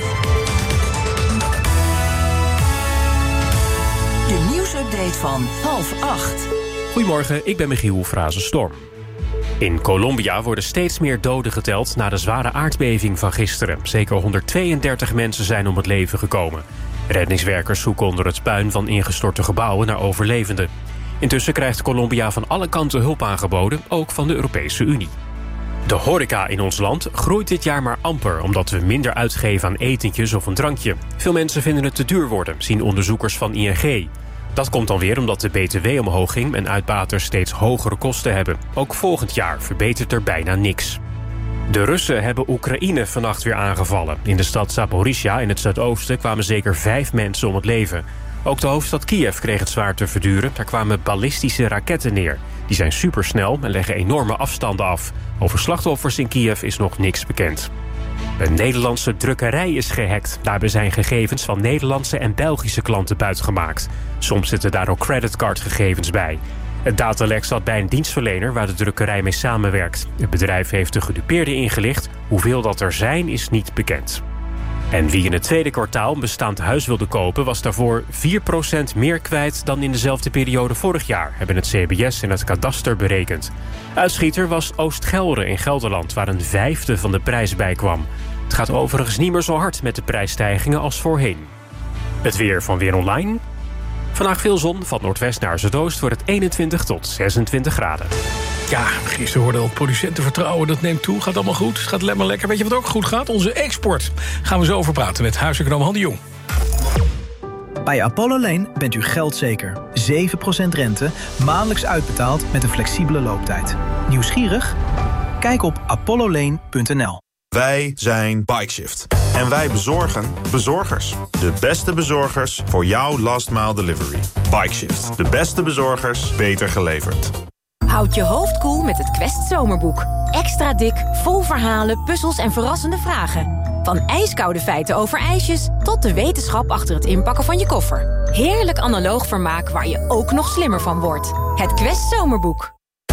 De nieuwsupdate van half acht. Goedemorgen, ik ben Michiel Frazen-Storm. In Colombia worden steeds meer doden geteld na de zware aardbeving van gisteren. Zeker honderdtweeëndertig mensen zijn om het leven gekomen. Reddingswerkers zoeken onder het puin van ingestorte gebouwen naar overlevenden. Intussen krijgt Colombia van alle kanten hulp aangeboden, ook van de Europese Unie. De horeca in ons land groeit dit jaar maar amper, omdat we minder uitgeven aan etentjes of een drankje. Veel mensen vinden het te duur worden, zien onderzoekers van I N G. Dat komt dan weer omdat de B T W omhoog ging en uitbaters steeds hogere kosten hebben. Ook volgend jaar verbetert er bijna niks. De Russen hebben Oekraïne vannacht weer aangevallen. In de stad Zaporizhia in het zuidoosten kwamen zeker vijf mensen om het leven. Ook de hoofdstad Kiev kreeg het zwaar te verduren. Daar kwamen ballistische raketten neer. Die zijn supersnel en leggen enorme afstanden af. Over slachtoffers in Kiev is nog niks bekend. Een Nederlandse drukkerij is gehackt. Daarbij zijn gegevens van Nederlandse en Belgische klanten buitgemaakt. Soms zitten daar ook creditcardgegevens bij. Het datalek zat bij een dienstverlener waar de drukkerij mee samenwerkt. Het bedrijf heeft de gedupeerden ingelicht. Hoeveel dat er zijn is niet bekend. En wie in het tweede kwartaal een bestaand huis wilde kopen, was daarvoor vier procent meer kwijt dan in dezelfde periode vorig jaar, hebben het C B S en het kadaster berekend. Uitschieter was Oost-Gelre in Gelderland, waar een vijfde van de prijs bij kwam. Het gaat overigens niet meer zo hard met de prijsstijgingen als voorheen. Het weer van Weer Online. Vandaag veel zon, van noordwest naar zuidoost wordt het eenentwintig tot zesentwintig graden. Ja, gisteren hoorden we al producentenvertrouwen, dat neemt toe. Gaat allemaal goed, het gaat helemaal lekker. Weet je wat ook goed gaat? Onze export. Gaan we zo over praten met huiseconoom Han de Jong. Bij Apollo Lane bent u geldzeker. zeven procent rente, maandelijks uitbetaald met een flexibele looptijd. Nieuwsgierig? Kijk op apollo lane punt n l. Wij zijn Bikeshift. En wij bezorgen bezorgers. De beste bezorgers voor jouw last mile delivery. Bikeshift. De beste bezorgers, beter geleverd. Houd je hoofd koel met het Quest Zomerboek. Extra dik, vol verhalen, puzzels en verrassende vragen. Van ijskoude feiten over ijsjes tot de wetenschap achter het inpakken van je koffer. Heerlijk analoog vermaak waar je ook nog slimmer van wordt. Het Quest Zomerboek.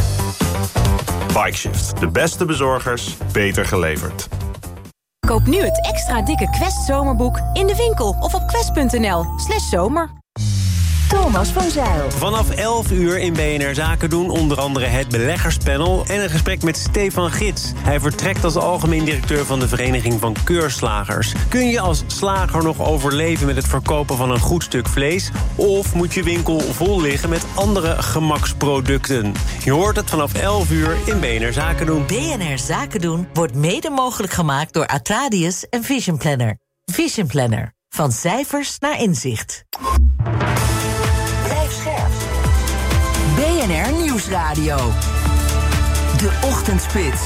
Bikeshift. De beste bezorgers, beter geleverd. Koop nu het extra dikke Quest Zomerboek in de winkel of op quest punt n l slash zomer. Thomas van Zijl. Vanaf elf uur in B N R Zaken doen onder andere het beleggerspanel en een gesprek met Stefan Gids. Hij vertrekt als algemeen directeur van de Vereniging van Keurslagers. Kun je als slager nog overleven met het verkopen van een goed stuk vlees? Of moet je winkel vol liggen met andere gemaksproducten? Je hoort het vanaf elf uur in B N R Zaken doen. B N R Zaken doen wordt mede mogelijk gemaakt door Atradius en Vision Planner. Vision Planner. Van cijfers naar inzicht. Blijf scherp. B N R Nieuwsradio. De Ochtendspits.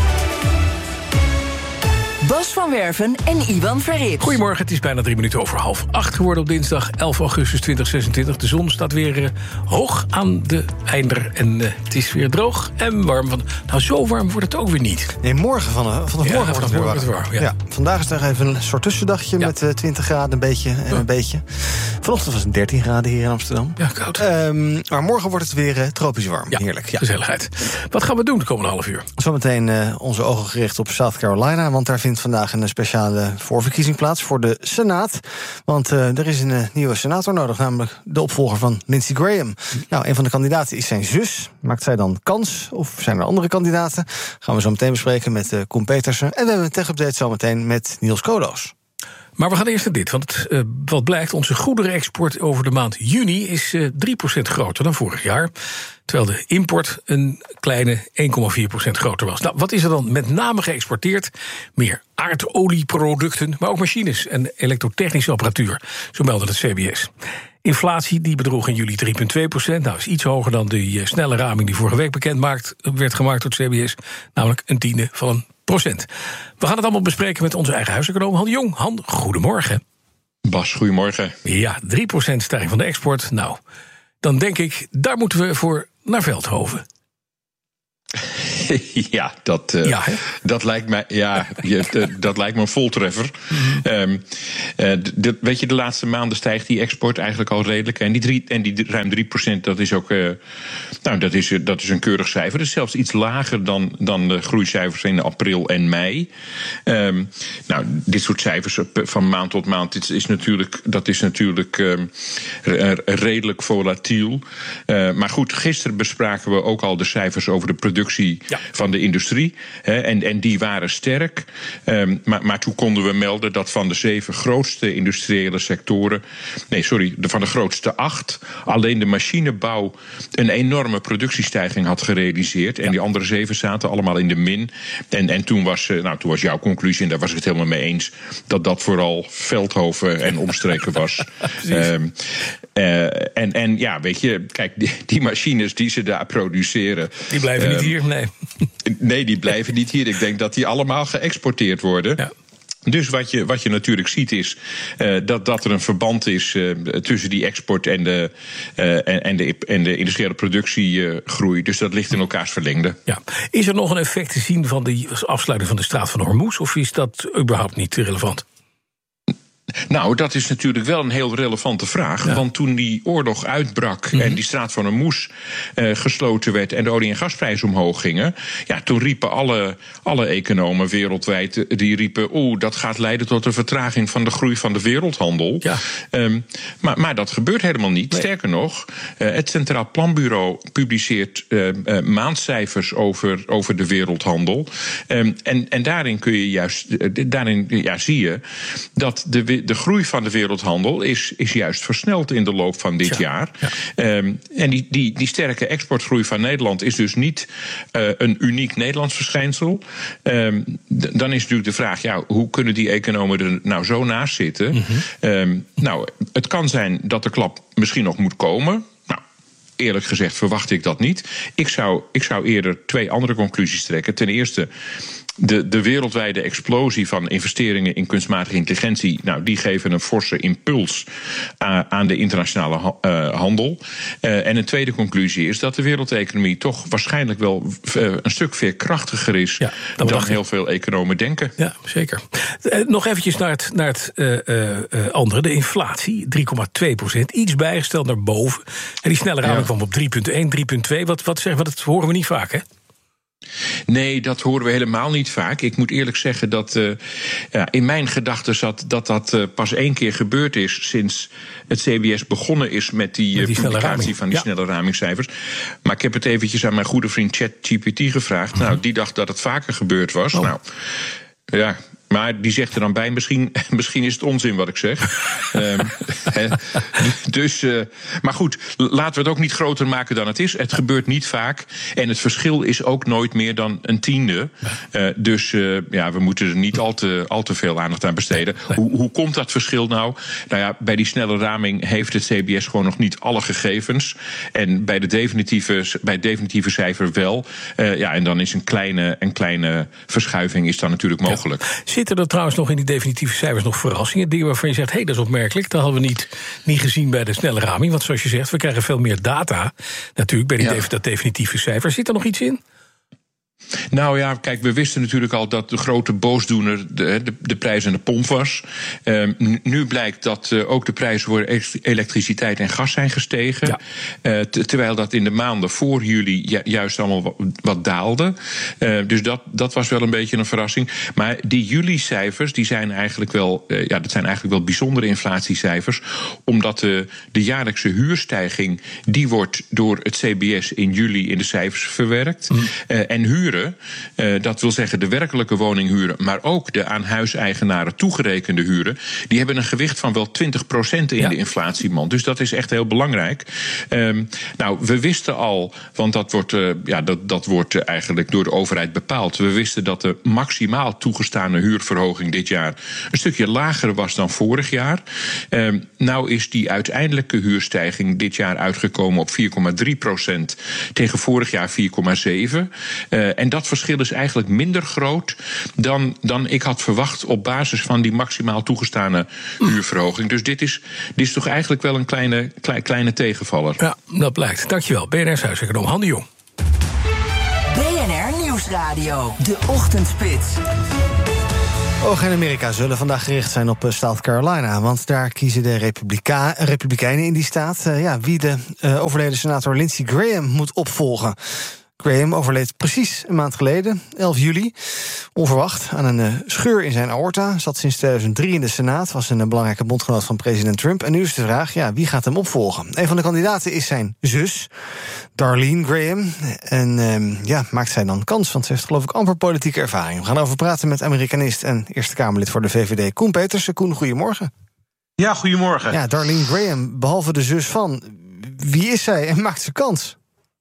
Bas van Werven en Iwan Verrips. Goedemorgen, het is bijna drie minuten over half acht geworden op dinsdag elf augustus tweeëntwintig zesentwintig. De zon staat weer uh, hoog aan de einder en uh, het is weer droog en warm. Van, nou, zo warm wordt het ook weer niet. Nee, morgen van, uh, van de ja, morgen wordt het weer warm. warm ja. Ja, vandaag is er even een soort tussendagje ja. met uh, twintig graden, een beetje en ja. een beetje. Vanochtend was het dertien graden hier in Amsterdam. Ja, koud. Um, maar morgen wordt het weer uh, tropisch warm. Ja, heerlijk. Ja. Gezelligheid. Wat gaan we doen de komende half uur? Zometeen uh, onze ogen gericht op South Carolina, want daar vindt vandaag een speciale voorverkiezing plaats voor de Senaat. Want uh, er is een uh, nieuwe senator nodig, namelijk de opvolger van Lindsey Graham. Nou, een van de kandidaten is zijn zus. Maakt zij dan kans? Of zijn er andere kandidaten? Gaan we zo meteen bespreken met uh, Koen Petersen. En we hebben een tech-update zometeen met Niels Koolhoos. Maar we gaan eerst naar dit, want het, uh, wat blijkt, onze goederenexport over de maand juni is uh, drie procent groter dan vorig jaar. Terwijl de import een kleine één komma vier procent groter was. Nou, wat is er dan met name geëxporteerd? Meer aardolieproducten, maar ook machines en elektrotechnische apparatuur. Zo meldde het C B S. Inflatie die bedroeg in juli drie komma twee procent. Nou, is iets hoger dan de uh, snelle raming die vorige week bekend maakt, werd gemaakt door het C B S. Namelijk een tiende van een procent. We gaan het allemaal bespreken met onze eigen huiseconoom Han de Jong. Han, goedemorgen. Bas, goedemorgen. Ja, drie procent stijging van de export. Nou, dan denk ik, daar moeten we voor naar Veldhoven. Ja, dat, uh, ja, dat, lijkt mij, ja je, dat lijkt me een voltreffer. Mm-hmm. um, uh, de, weet je, de laatste maanden stijgt die export eigenlijk al redelijk. En die, drie, en die ruim drie procent, dat is ook uh, nou, dat is, dat is een keurig cijfer. Dat is zelfs iets lager dan, dan de groeicijfers in april en mei. Um, nou, dit soort cijfers van maand tot maand, dit is natuurlijk, dat is natuurlijk um, redelijk volatiel. Uh, maar goed, gisteren bespraken we ook al de cijfers over de productie ja. van de industrie. Hè, en, en die waren sterk. Um, maar, maar toen konden we melden dat van de zeven grootste industriële sectoren, nee, sorry, de, van de grootste acht, alleen de machinebouw een enorme productiestijging had gerealiseerd. En ja. die andere zeven zaten allemaal in de min. En, en toen, was, nou, toen was jouw conclusie, en daar was ik het helemaal mee eens, dat dat vooral Veldhoven en omstreken was. um, uh, en, en ja, weet je, kijk, die, die machines die ze daar produceren, die blijven um, niet hier, nee. Nee, die blijven niet hier. Ik denk dat die allemaal geëxporteerd worden. Ja. Dus wat je, wat je natuurlijk ziet is uh, dat, dat er een verband is uh, tussen die export en de, uh, en, en, de, en de industriële productiegroei. Uh, dus dat ligt in elkaars verlengde. Ja. Is er nog een effect te zien van de afsluiting van de straat van Hormuz, of is dat überhaupt niet relevant? Nou, dat is natuurlijk wel een heel relevante vraag. Ja. Want toen die oorlog uitbrak mm-hmm. en die straat van Hormuz uh, gesloten werd en de olie- en gasprijzen omhoog gingen, ja, toen riepen alle, alle economen wereldwijd, die riepen, oeh, dat gaat leiden tot een vertraging van de groei van de wereldhandel. Ja. Um, maar, maar dat gebeurt helemaal niet. Nee. Sterker nog, uh, het Centraal Planbureau publiceert uh, uh, maandcijfers over, over de wereldhandel. Um, en, en daarin kun je juist, uh, daarin ja, zie je dat de De groei van de wereldhandel is, is juist versneld in de loop van dit ja, jaar. Ja. Um, en die, die, die sterke exportgroei van Nederland is dus niet uh, een uniek Nederlands verschijnsel. Um, d- dan is natuurlijk de vraag, ja, hoe kunnen die economen er nou zo naast zitten? Mm-hmm. Um, nou, het kan zijn dat de klap misschien nog moet komen. Nou, eerlijk gezegd verwacht ik dat niet. Ik zou, ik zou eerder twee andere conclusies trekken. Ten eerste, De, de wereldwijde explosie van investeringen in kunstmatige intelligentie, nou, die geven een forse impuls uh, aan de internationale ha- uh, handel. Uh, en een tweede conclusie is dat de wereldeconomie toch waarschijnlijk wel uh, een stuk veerkrachtiger is ja, dan, dan heel veel economen denken. Ja, zeker. Uh, nog eventjes naar het, naar het uh, uh, andere, de inflatie, drie komma twee procent, iets bijgesteld naar boven. En die snelle raming ja. kwam op drie komma één, drie komma twee. Wat, wat zeggen we, dat horen we niet vaak, hè? Nee, dat horen we helemaal niet vaak. Ik moet eerlijk zeggen dat uh, ja, in mijn gedachten zat dat dat uh, pas één keer gebeurd is sinds het C B S begonnen is met die, met die uh, publicatie van die ja. snelle ramingcijfers. Maar ik heb het eventjes aan mijn goede vriend ChatGPT gevraagd. Mm-hmm. Nou, die dacht dat het vaker gebeurd was. Oh. Nou, ja. Maar die zegt er dan bij, misschien, misschien is het onzin wat ik zeg. um, he, dus, uh, maar goed, laten we het ook niet groter maken dan het is. Het gebeurt niet vaak. En het verschil is ook nooit meer dan een tiende. Uh, dus uh, ja, we moeten er niet al te, al te veel aandacht aan besteden. Hoe, hoe komt dat verschil nou? Nou ja, bij die snelle raming heeft het C B S gewoon nog niet alle gegevens. En bij, de definitieve, bij het definitieve cijfer wel. Uh, ja, en dan is een kleine, een kleine verschuiving is dan natuurlijk mogelijk. Ja. Zitten er trouwens nog in die definitieve cijfers nog verrassingen? Dingen waarvan je zegt, hé, hey, dat is opmerkelijk. Dat hadden we niet, niet gezien bij de snelle raming. Want zoals je zegt, we krijgen veel meer data. Natuurlijk, bij die ja. dat definitieve cijfer. Zit er nog iets in? Nou ja, kijk, we wisten natuurlijk al dat de grote boosdoener de, de, de prijs aan de pomp was. Uh, nu blijkt dat uh, ook de prijzen voor elektriciteit en gas zijn gestegen. Ja. Uh, t- terwijl dat in de maanden voor juli ju- juist allemaal wat, wat daalde. Uh, dus dat, dat was wel een beetje een verrassing. Maar die juli-cijfers, die zijn eigenlijk wel, uh, ja, dat zijn eigenlijk wel bijzondere inflatiecijfers. Omdat de, de jaarlijkse huurstijging, die wordt door het C B S in juli in de cijfers verwerkt. Mm. Uh, en huur huren, uh, dat wil zeggen de werkelijke woninghuren, maar ook de aan huiseigenaren toegerekende huren, die hebben een gewicht van wel twintig procent in ja. de inflatiemand. Dus dat is echt heel belangrijk. Um, nou, we wisten al, want dat wordt, uh, ja, dat, dat wordt uh, eigenlijk door de overheid bepaald. We wisten dat de maximaal toegestane huurverhoging dit jaar een stukje lager was dan vorig jaar. Um, nou is die uiteindelijke huurstijging dit jaar uitgekomen op vier komma drie procent tegen vorig jaar vier komma zeven. Uh, en dat verschil is eigenlijk minder groot dan, dan ik had verwacht op basis van die maximaal toegestane huurverhoging. Dus dit is, dit is toch eigenlijk wel een kleine, kleine, kleine tegenvaller. Ja, dat blijkt. Dankjewel. B N R's huiseconoom Han de Jong. B N R Nieuwsradio, de Ochtendspits. Ogen in Amerika zullen vandaag gericht zijn op South Carolina, want daar kiezen de Republika- Republikeinen in die staat uh, ja, wie de uh, overleden senator Lindsey Graham moet opvolgen. Graham overleed precies een maand geleden, elf juli. Onverwacht aan een uh, scheur in zijn aorta. Zat sinds tweeduizend drie in de Senaat. Was een uh, belangrijke bondgenoot van president Trump. En nu is de vraag, ja, wie gaat hem opvolgen? Een van de kandidaten is zijn zus, Darlene Graham. En uh, ja, maakt zij dan kans? Want ze heeft geloof ik amper politieke ervaring. We gaan over praten met Amerikanist en Eerste Kamerlid voor de V V D, Koen Petersen. Koen, goedemorgen. Ja, goedemorgen. Ja, Darlene Graham, behalve de zus van, wie is zij en maakt ze kans?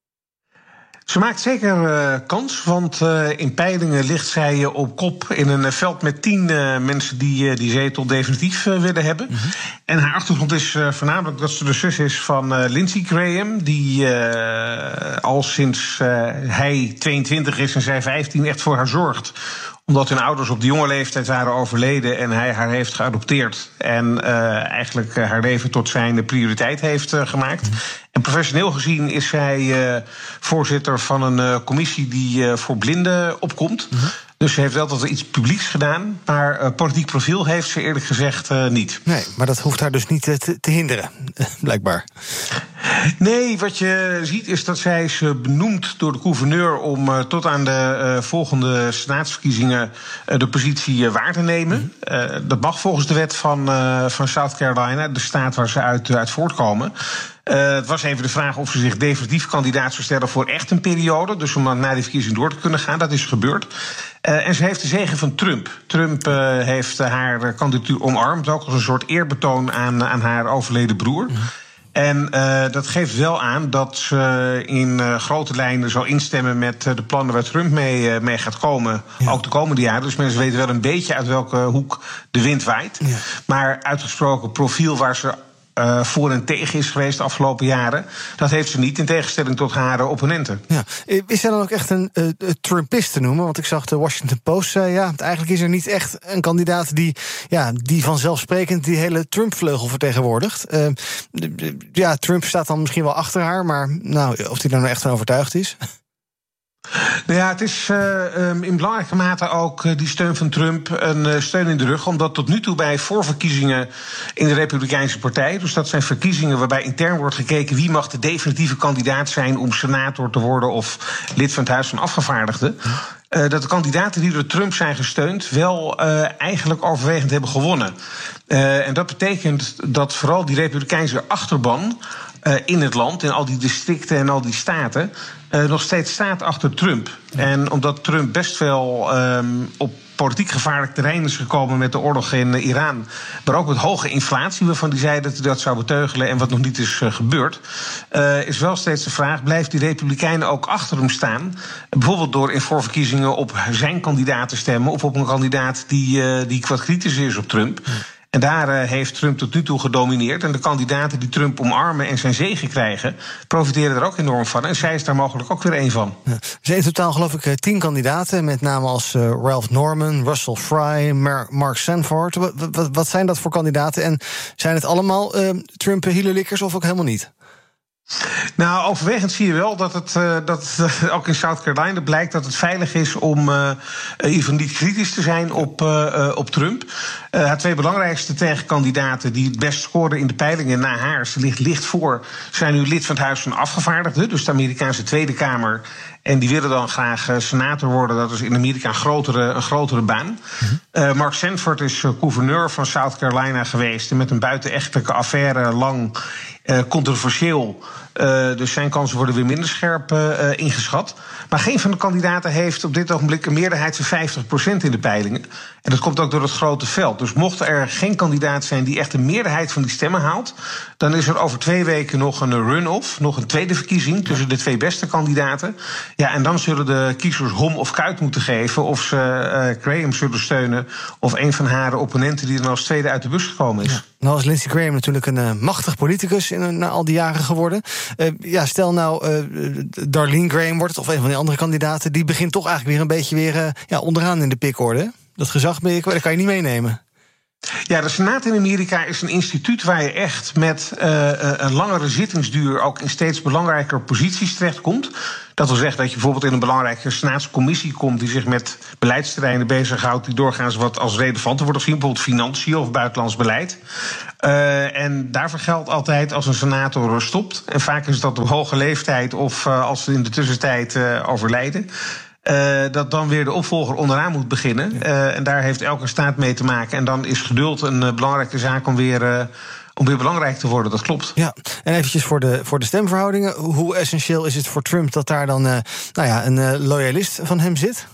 Ze maakt zeker uh, kans, want uh, in peilingen ligt zij uh, op kop in een uh, veld met tien uh, mensen die uh, die zetel definitief uh, willen hebben. Mm-hmm. En haar achtergrond is uh, voornamelijk dat ze de zus is van uh, Lindsey Graham, die uh, al sinds uh, hij tweeëntwintig is en zij vijftien echt voor haar zorgt. Omdat hun ouders op de jonge leeftijd waren overleden en hij haar heeft geadopteerd. En uh, eigenlijk uh, haar leven tot zijn prioriteit heeft uh, gemaakt. Mm-hmm. En professioneel gezien is zij uh, voorzitter van een uh, commissie die uh, voor blinden opkomt. Mm-hmm. Dus ze heeft altijd iets publieks gedaan, maar uh, politiek profiel heeft ze eerlijk gezegd uh, niet. Nee, maar dat hoeft haar dus niet te, te hinderen, blijkbaar. Nee, wat je ziet is dat zij is benoemd door de gouverneur om uh, tot aan de uh, volgende senaatsverkiezingen uh, de positie uh, waar te nemen. Mm-hmm. Uh, dat mag volgens de wet van, uh, van South Carolina, de staat waar ze uit, uit voortkomen. Uh, het was even de vraag of ze zich definitief kandidaat zou stellen voor echt een periode. Dus om dan na die verkiezing door te kunnen gaan. Dat is gebeurd. Uh, en ze heeft de zege van Trump. Trump uh, heeft uh, haar kandidatuur omarmd. Ook als een soort eerbetoon aan, aan haar overleden broer. Mm. En uh, dat geeft wel aan dat ze in uh, grote lijnen zal instemmen met uh, de plannen waar Trump mee, uh, mee gaat komen. Ja. Ook de komende jaren. Dus mensen weten wel een beetje uit welke hoek de wind waait. Ja. Maar uitgesproken profiel waar ze Uh, voor en tegen is geweest de afgelopen jaren. Dat heeft ze niet, in tegenstelling tot haar opponenten. Ja. Is zij dan ook echt een uh, Trumpist te noemen? Want ik zag de Washington Post zei, ja, eigenlijk is er niet echt een kandidaat die, ja, die vanzelfsprekend die hele Trump-vleugel vertegenwoordigt. Uh, ja, Trump staat dan misschien wel achter haar, maar nou, of hij daar nou echt van overtuigd is. Nou ja, het is uh, in belangrijke mate ook uh, die steun van Trump een uh, steun in de rug. Omdat tot nu toe bij voorverkiezingen in de Republikeinse Partij, dus dat zijn verkiezingen waarbij intern wordt gekeken wie mag de definitieve kandidaat zijn om senator te worden of lid van het Huis van Afgevaardigden. Uh, dat de kandidaten die door Trump zijn gesteund wel uh, eigenlijk overwegend hebben gewonnen. Uh, en dat betekent dat vooral die Republikeinse achterban uh, in het land, in al die districten en al die staten, uh, nog steeds staat achter Trump. En omdat Trump best wel um, op politiek gevaarlijk terrein is gekomen met de oorlog in Iran, maar ook met hoge inflatie, waarvan hij zei dat hij dat zou beteugelen en wat nog niet is uh, gebeurd, uh, is wel steeds de vraag, blijft die Republikeinen ook achter hem staan? Bijvoorbeeld door in voorverkiezingen op zijn kandidaat te stemmen of op een kandidaat die, uh, die wat kritisch is op Trump. En daar uh, heeft Trump tot nu toe gedomineerd. En de kandidaten die Trump omarmen en zijn zege krijgen, profiteren er ook enorm van. En zij is daar mogelijk ook weer één van. Ja. Er zijn in totaal geloof ik tien kandidaten, met name als uh, Ralph Norman, Russell Fry, Mar- Mark Sanford. Wat, wat, wat zijn dat voor kandidaten? En zijn het allemaal uh, Trump-hielerlikkers of ook helemaal niet? Nou, overwegend zie je wel dat het, uh, dat het ook in South Carolina blijkt dat het veilig is om uh, in ieder geval niet kritisch te zijn op, uh, uh, op Trump. Uh, haar twee belangrijkste tegenkandidaten die het best scoren in de peilingen na haar, ze ligt licht voor, zijn nu lid van het Huis van Afgevaardigden, dus de Amerikaanse Tweede Kamer. En die willen dan graag uh, senator worden. Dat is in Amerika een grotere, een grotere baan. Mm-hmm. Uh, Mark Sanford is uh, gouverneur van South Carolina geweest en met een buitenechtelijke affaire lang uh, controversieel Uh, dus zijn kansen worden weer minder scherp uh, ingeschat. Maar geen van de kandidaten heeft op dit ogenblik een meerderheid van vijftig procent in de peilingen. En dat komt ook door het grote veld. Dus mocht er geen kandidaat zijn die echt een meerderheid van die stemmen haalt, dan is er over twee weken nog een run-off, nog een tweede verkiezing tussen de twee beste kandidaten. Ja, en dan zullen de kiezers hom of kuit moeten geven of ze uh, Graham zullen steunen of een van haar opponenten die er als tweede uit de bus gekomen is. Ja. Nou is Lindsey Graham natuurlijk een uh, machtig politicus in, na al die jaren geworden. Uh, ja, stel nou, uh, Darlene Graham wordt het, of een van die andere kandidaten, die begint toch eigenlijk weer een beetje weer uh, ja, onderaan in de pikorde. Dat gezag, dat kan je niet meenemen. Ja, de Senaat in Amerika is een instituut waar je echt met uh, een langere zittingsduur ook in steeds belangrijker posities terechtkomt. Dat wil zeggen dat je bijvoorbeeld in een belangrijke senaatscommissie komt die zich met beleidsterreinen bezighoudt die doorgaans wat als relevanter worden gezien, bijvoorbeeld financiën of buitenlands beleid. Uh, en daarvoor geldt altijd als een senator stopt, en vaak is dat op hoge leeftijd of uh, als ze in de tussentijd uh, overlijden, Uh, dat dan weer de opvolger onderaan moet beginnen. Uh, en daar heeft elke staat mee te maken. En dan is geduld een uh, belangrijke zaak om weer, uh, om weer belangrijk te worden. Dat klopt. Ja, en eventjes voor de, voor de stemverhoudingen. Hoe essentieel is het voor Trump dat daar dan uh, nou ja, een uh, loyalist van hem zit?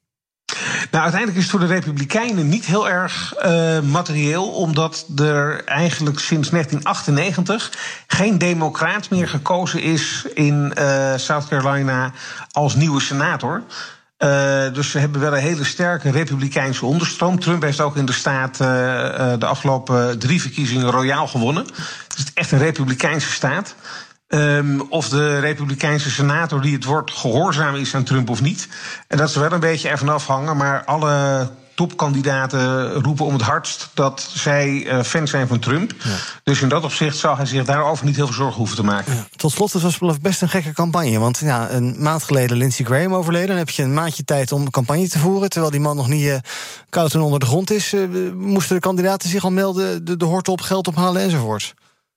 Nou, uiteindelijk is het voor de Republikeinen niet heel erg uh, materieel, omdat er eigenlijk sinds negentien achtennegentig geen democraat meer gekozen is in uh, South Carolina als nieuwe senator. Uh, dus ze hebben wel een hele sterke republikeinse onderstroom. Trump heeft ook in de staat uh, uh, de afgelopen drie verkiezingen royaal gewonnen. Het is echt een republikeinse staat. Um, of de republikeinse senator die het wordt gehoorzaam is aan Trump of niet. En dat is wel een beetje ervan afhangen. Maar alle topkandidaten roepen om het hardst dat zij uh, fan zijn van Trump. Ja. Dus in dat opzicht zou hij zich daarover niet heel veel zorgen hoeven te maken. Ja, tot slot, het was best een gekke campagne. Want ja, een maand geleden Lindsey Graham overleden. Dan heb je een maandje tijd om campagne te voeren. Terwijl die man nog niet uh, koud en onder de grond is. Uh, moesten de kandidaten zich al melden, de, de hort op, geld ophalen enzovoort.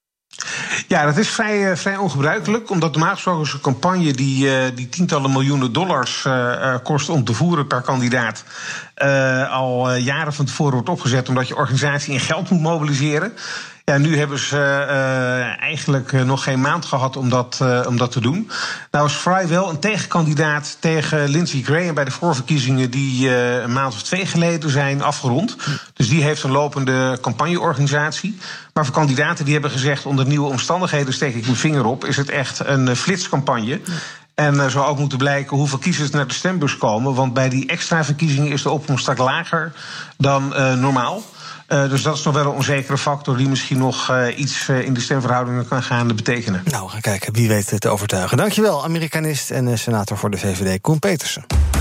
Ja, dat is vrij, uh, vrij ongebruikelijk. Omdat normaal gesproken is een campagne die, uh, die tientallen miljoenen dollars uh, uh, kost om te voeren per kandidaat. Uh, al uh, jaren van tevoren wordt opgezet omdat je organisatie in geld moet mobiliseren. Ja, nu hebben ze uh, eigenlijk uh, nog geen maand gehad om dat, uh, om dat te doen. Nou is Fry wel een tegenkandidaat tegen Lindsey Graham bij de voorverkiezingen die uh, een maand of twee geleden zijn afgerond. Dus die heeft een lopende campagneorganisatie. Maar voor kandidaten die hebben gezegd onder nieuwe omstandigheden steek ik mijn vinger op, is het echt een uh, flitscampagne. En er uh, zal ook moeten blijken hoeveel kiezers naar de stembus komen. Want bij die extra verkiezingen is de opkomst straks lager dan uh, normaal. Uh, dus dat is nog wel een onzekere factor die misschien nog uh, iets uh, in de stemverhoudingen kan gaan betekenen. Nou, we gaan kijken wie weet het te overtuigen. Dankjewel, Amerikanist en uh, senator voor de V V D, Koen Petersen.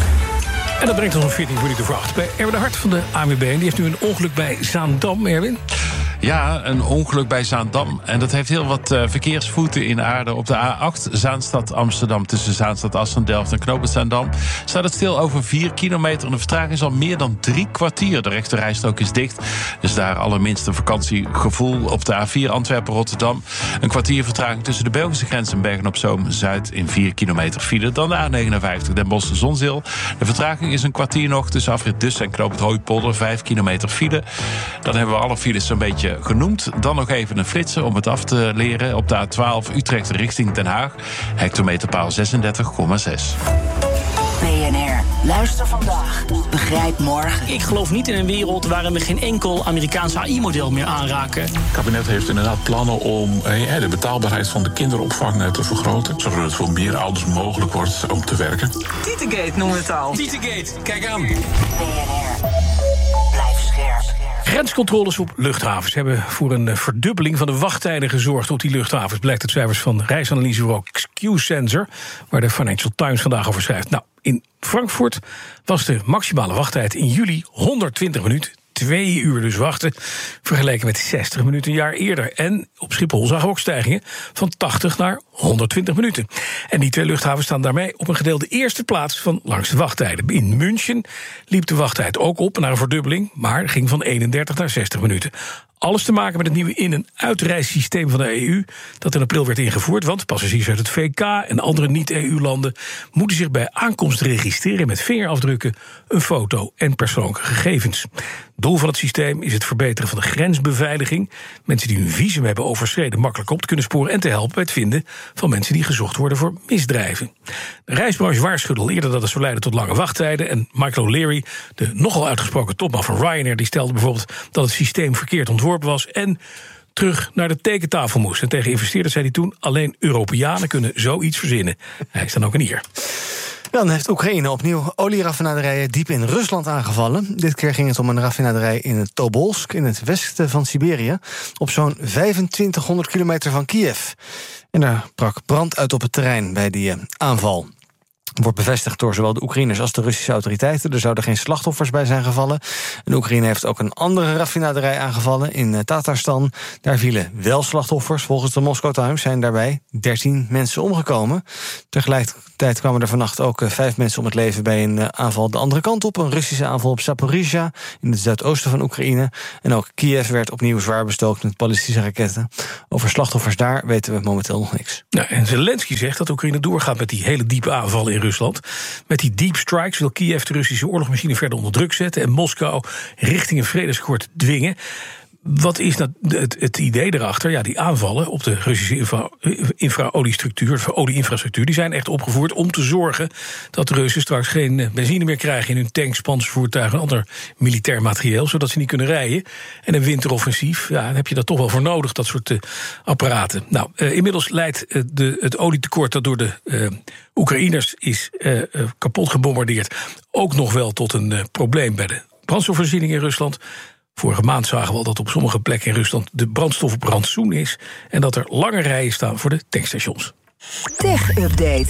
En dat brengt ons om veertien minuten voor acht bij Erwin de Hart van de A N W B. En die heeft nu een ongeluk bij Zaandam, Erwin. Ja, een ongeluk bij Zaandam. En dat heeft heel wat uh, verkeersvoeten in aarde. Op de A acht, Zaanstad Amsterdam, tussen Zaanstad Assen, Delft en Knoopend Zaandam, staat het stil over vier kilometer. En de vertraging is al meer dan drie kwartier. De rechterrijstrook is dicht. Dus daar allerminst een vakantiegevoel. Op de A vier Antwerpen-Rotterdam. Een kwartier vertraging tussen de Belgische grens en Bergen-op-Zoom-Zuid in vier kilometer file. Dan de A negenenvijftig Den Bosch-Zonzeel. De vertraging is een kwartier nog tussen afrit Dussen en Knoopend Hooipolder. Vijf kilometer file. Dan hebben we alle files zo'n beetje genoemd. Dan nog even een flitser om het af te leren. Op de A twaalf Utrecht richting Den Haag. Hectometerpaal zesendertig komma zes. B N R. Luister vandaag. Begrijp morgen. Ik geloof niet in een wereld waarin we geen enkel Amerikaans A I-model meer aanraken. Het kabinet heeft inderdaad plannen om eh, de betaalbaarheid van de kinderopvang te vergroten. Zodat het voor meer ouders mogelijk wordt om te werken. Tietegate noemen we het al. Tietegate, kijk aan. B N R. Blijf scherp. Grenscontroles op luchthavens hebben voor een verdubbeling van de wachttijden gezorgd op die luchthavens. Blijkt uit cijfers van reisanalysebureau Q-Sensor, waar de Financial Times vandaag over schrijft. Nou, in Frankfurt was de maximale wachttijd in juli honderdtwintig minuten. Twee uur dus wachten, vergeleken met zestig minuten een jaar eerder. En op Schiphol zagen we ook stijgingen van tachtig naar honderdtwintig minuten. En die twee luchthavens staan daarmee op een gedeelde eerste plaats van langste wachttijden. In München liep de wachttijd ook op naar een verdubbeling, maar ging van eenendertig naar zestig minuten. Alles te maken met het nieuwe in- en uitreissysteem van de E U... dat in april werd ingevoerd, want passagiers uit het V K en andere niet-E U-landen... moeten zich bij aankomst registreren met vingerafdrukken, een foto en persoonlijke gegevens. Doel van het systeem is het verbeteren van de grensbeveiliging. Mensen die hun visum hebben overschreden makkelijk op te kunnen sporen en te helpen bij het vinden van mensen die gezocht worden voor misdrijven. De reisbranche waarschuwde al eerder dat het zou leiden tot lange wachttijden. En Michael O'Leary, de nogal uitgesproken topman van Ryanair, die stelde bijvoorbeeld dat het systeem verkeerd ontworpen was en terug naar de tekentafel moest. En tegen investeerders zei hij toen: alleen Europeanen kunnen zoiets verzinnen. Hij is dan ook een Ier. Dan heeft Oekraïne opnieuw olieraffinaderijen diep in Rusland aangevallen. Dit keer ging het om een raffinaderij in het Tobolsk, in het westen van Siberië, op zo'n vijfentwintighonderd kilometer van Kiev. En daar brak brand uit op het terrein bij die uh, aanval. Wordt bevestigd door zowel de Oekraïners als de Russische autoriteiten. Er zouden geen slachtoffers bij zijn gevallen. En de Oekraïne heeft ook een andere raffinaderij aangevallen in Tatarstan. Daar vielen wel slachtoffers. Volgens de Moscow Times zijn daarbij dertien mensen omgekomen. Tegelijkertijd kwamen er vannacht ook vijf mensen om het leven bij een aanval de andere kant op. Een Russische aanval op Zaporizhia in het zuidoosten van Oekraïne. En ook Kiev werd opnieuw zwaar bestookt met ballistische raketten. Over slachtoffers daar weten we momenteel nog niks. Nou, en Zelensky zegt dat Oekraïne doorgaat met die hele diepe aanvallen in Rusland. Met die deep strikes wil Kiev de Russische oorlogsmachine verder onder druk zetten en Moskou richting een vredesakkoord dwingen. Wat is dat, het, het idee erachter? Ja, die aanvallen op de Russische infra, infra-oliestructuur, de olie-infrastructuur, die zijn echt opgevoerd om te zorgen dat de Russen straks geen benzine meer krijgen in hun tanks, panzervoertuigen en ander militair materieel, zodat ze niet kunnen rijden. En een winteroffensief, ja, dan heb je dat toch wel voor nodig, dat soort uh, apparaten. Nou, uh, inmiddels leidt uh, de, het olietekort dat door de uh, Oekraïners is uh, uh, kapot gebombardeerd ook nog wel tot een uh, probleem bij de brandstofvoorziening in Rusland. Vorige maand zagen we al dat op sommige plekken in Rusland de brandstof op rantsoen is en dat er lange rijen staan voor de tankstations. Tech Update.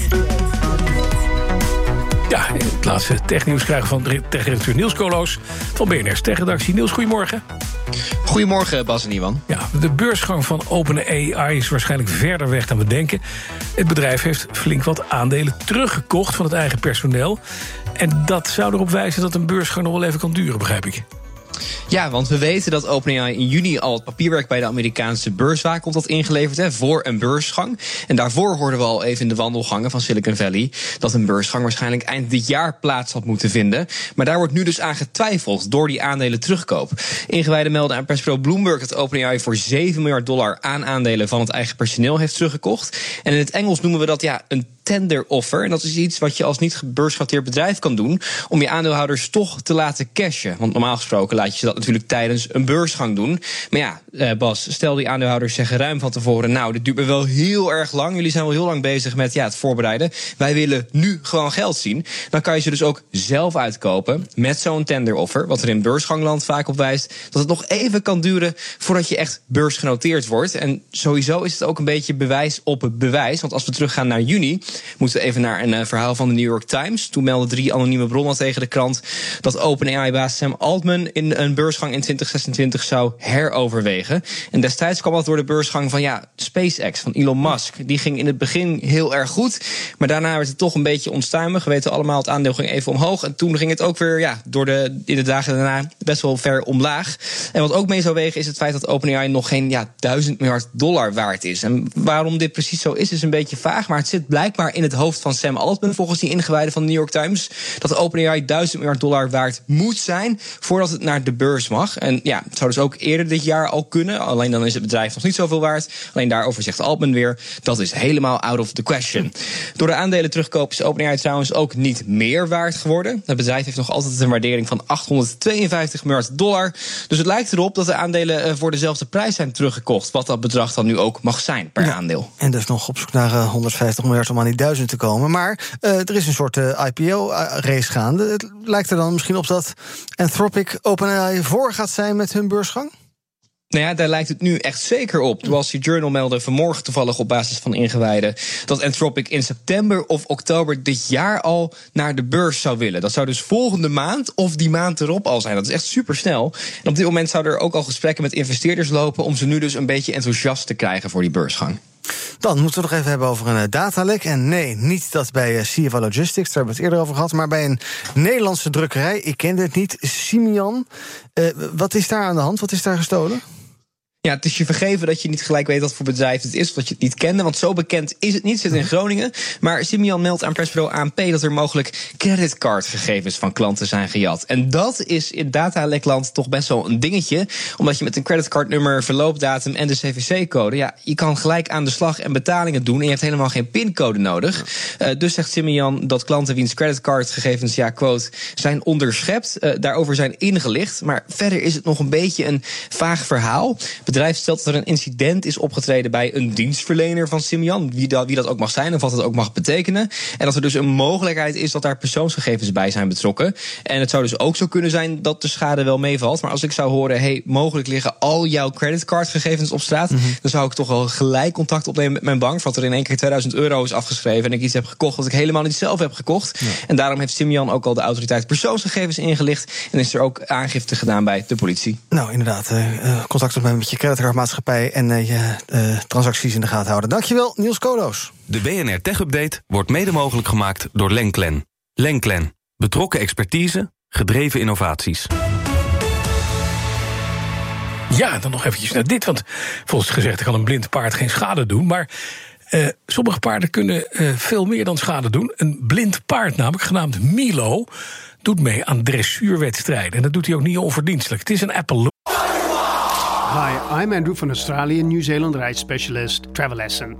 Ja, het laatste technieuws krijgen van techredacteur Niels Koolhoos van B N R's Techredactie. Niels, goedemorgen. Goedemorgen, Bas en Iwan. Ja, de beursgang van OpenAI is waarschijnlijk verder weg dan we denken. Het bedrijf heeft flink wat aandelen teruggekocht van het eigen personeel. En dat zou erop wijzen dat een beursgang nog wel even kan duren, begrijp ik. Ja, want we weten dat OpenAI in juni al het papierwerk bij de Amerikaanse beurswaakhond had ingeleverd, hè, voor een beursgang. En daarvoor hoorden we al even in de wandelgangen van Silicon Valley dat een beursgang waarschijnlijk eind dit jaar plaats had moeten vinden. Maar daar wordt nu dus aan getwijfeld door die aandelen terugkoop. Ingewijden melden aan persbureau Bloomberg dat OpenAI voor zeven miljard dollar aan aandelen van het eigen personeel heeft teruggekocht. En in het Engels noemen we dat ja een tender offer. En dat is iets wat je als niet gebeursgenoteerd bedrijf kan doen om je aandeelhouders toch te laten cashen. Want normaal gesproken laat je ze dat natuurlijk tijdens een beursgang doen. Maar ja, eh, Bas, stel die aandeelhouders zeggen ruim van tevoren, nou, dit duurt me wel heel erg lang. Jullie zijn wel heel lang bezig met ja, het voorbereiden. Wij willen nu gewoon geld zien. Dan kan je ze dus ook zelf uitkopen met zo'n tender offer. Wat er in beursgangland vaak op wijst dat het nog even kan duren voordat je echt beursgenoteerd wordt. En sowieso is het ook een beetje bewijs op het bewijs. Want als we teruggaan naar juni, moeten we even naar een uh, verhaal van de New York Times. Toen meldden drie anonieme bronnen tegen de krant dat OpenAI-baas Sam Altman in een beursgang in twintig zesentwintig zou heroverwegen. En destijds kwam dat door de beursgang van ja, SpaceX, van Elon Musk. Die ging in het begin heel erg goed, maar daarna werd het toch een beetje onstuimig. We weten allemaal, het aandeel ging even omhoog. En toen ging het ook weer ja, door de, in de dagen daarna best wel ver omlaag. En wat ook mee zou wegen is het feit dat OpenAI nog geen ja, duizend miljard dollar waard is. En waarom dit precies zo is, is een beetje vaag. Maar het zit blijkbaar in het hoofd van Sam Altman, volgens die ingewijden van de New York Times, dat OpenAI duizend miljard dollar waard moet zijn voordat het naar de beurs mag. En ja, het zou dus ook eerder dit jaar al kunnen. Alleen dan is het bedrijf nog niet zoveel waard. Alleen daarover zegt Altman weer, dat is helemaal out of the question. Door de aandelen terugkoop is OpenAI trouwens ook niet meer waard geworden. Het bedrijf heeft nog altijd een waardering van achthonderdtweeënvijftig miljard dollar. Dus het lijkt erop dat de aandelen voor dezelfde prijs zijn teruggekocht. Wat dat bedrag dan nu ook mag zijn per ja, aandeel. En dus nog op zoek naar uh, honderdvijftig miljard om aan die duizend te komen. Maar uh, er is een soort uh, I P O-race gaande. Het lijkt er dan misschien op dat Anthropic OpenAI voor gaat zijn met hun beursgang? Nou ja, daar lijkt het nu echt zeker op. De Wall Street Journal meldde vanmorgen toevallig op basis van ingewijden dat Anthropic in september of oktober dit jaar al naar de beurs zou willen. Dat zou dus volgende maand of die maand erop al zijn. Dat is echt super snel. En op dit moment zouden er ook al gesprekken met investeerders lopen om ze nu dus een beetje enthousiast te krijgen voor die beursgang. Dan moeten we nog even hebben over een datalek. En nee, niet dat bij C F A Logistics, daar hebben we het eerder over gehad, maar bij een Nederlandse drukkerij, ik kende het niet, Simian. Uh, wat is daar aan de hand? Wat is daar gestolen? Ja, het is je vergeven dat je niet gelijk weet wat voor bedrijf het is, of dat je het niet kende, want zo bekend is het niet, zit in Groningen. Maar Simeon meldt aan persbureau A N P dat er mogelijk creditcardgegevens van klanten zijn gejat. En dat is in datalekland toch best wel een dingetje, omdat je met een creditcardnummer, verloopdatum en de C V C-code, ja, je kan gelijk aan de slag en betalingen doen en je hebt helemaal geen pincode nodig. Uh, dus zegt Simeon dat klanten wiens creditcardgegevens, ja, quote, zijn onderschept, uh, daarover zijn ingelicht. Maar verder is het nog een beetje een vaag verhaal. Het bedrijf stelt dat er een incident is opgetreden bij een dienstverlener van Simeon, wie dat, wie dat ook mag zijn of wat het ook mag betekenen. En dat er dus een mogelijkheid is dat daar persoonsgegevens bij zijn betrokken. En het zou dus ook zo kunnen zijn dat de schade wel meevalt. Maar als ik zou horen, hey, mogelijk liggen al jouw creditcardgegevens op straat, mm-hmm. dan zou ik toch wel gelijk contact opnemen met mijn bank, wat er in één keer tweeduizend euro is afgeschreven en ik iets heb gekocht wat ik helemaal niet zelf heb gekocht. Ja. En daarom heeft Simeon ook al de autoriteit persoonsgegevens ingelicht en is er ook aangifte gedaan bij de politie. Nou, inderdaad, uh, contact opnemen met je creditcardmaatschappij en uh, je uh, transacties in de gaten houden. Dankjewel, Niels Koolhoos. De B N R Tech Update wordt mede mogelijk gemaakt door Lenklen. Lenklen. Betrokken expertise, gedreven innovaties. Ja, dan nog eventjes naar dit, want volgens gezegd kan een blind paard geen schade doen, maar uh, sommige paarden kunnen uh, veel meer dan schade doen. Een blind paard namelijk, genaamd Milo, doet mee aan dressuurwedstrijden. En dat doet hij ook niet onverdienstelijk. Het is een Apple. Hi, I'm Andrew van Australian New Zealand reisspecialist Travel Essence.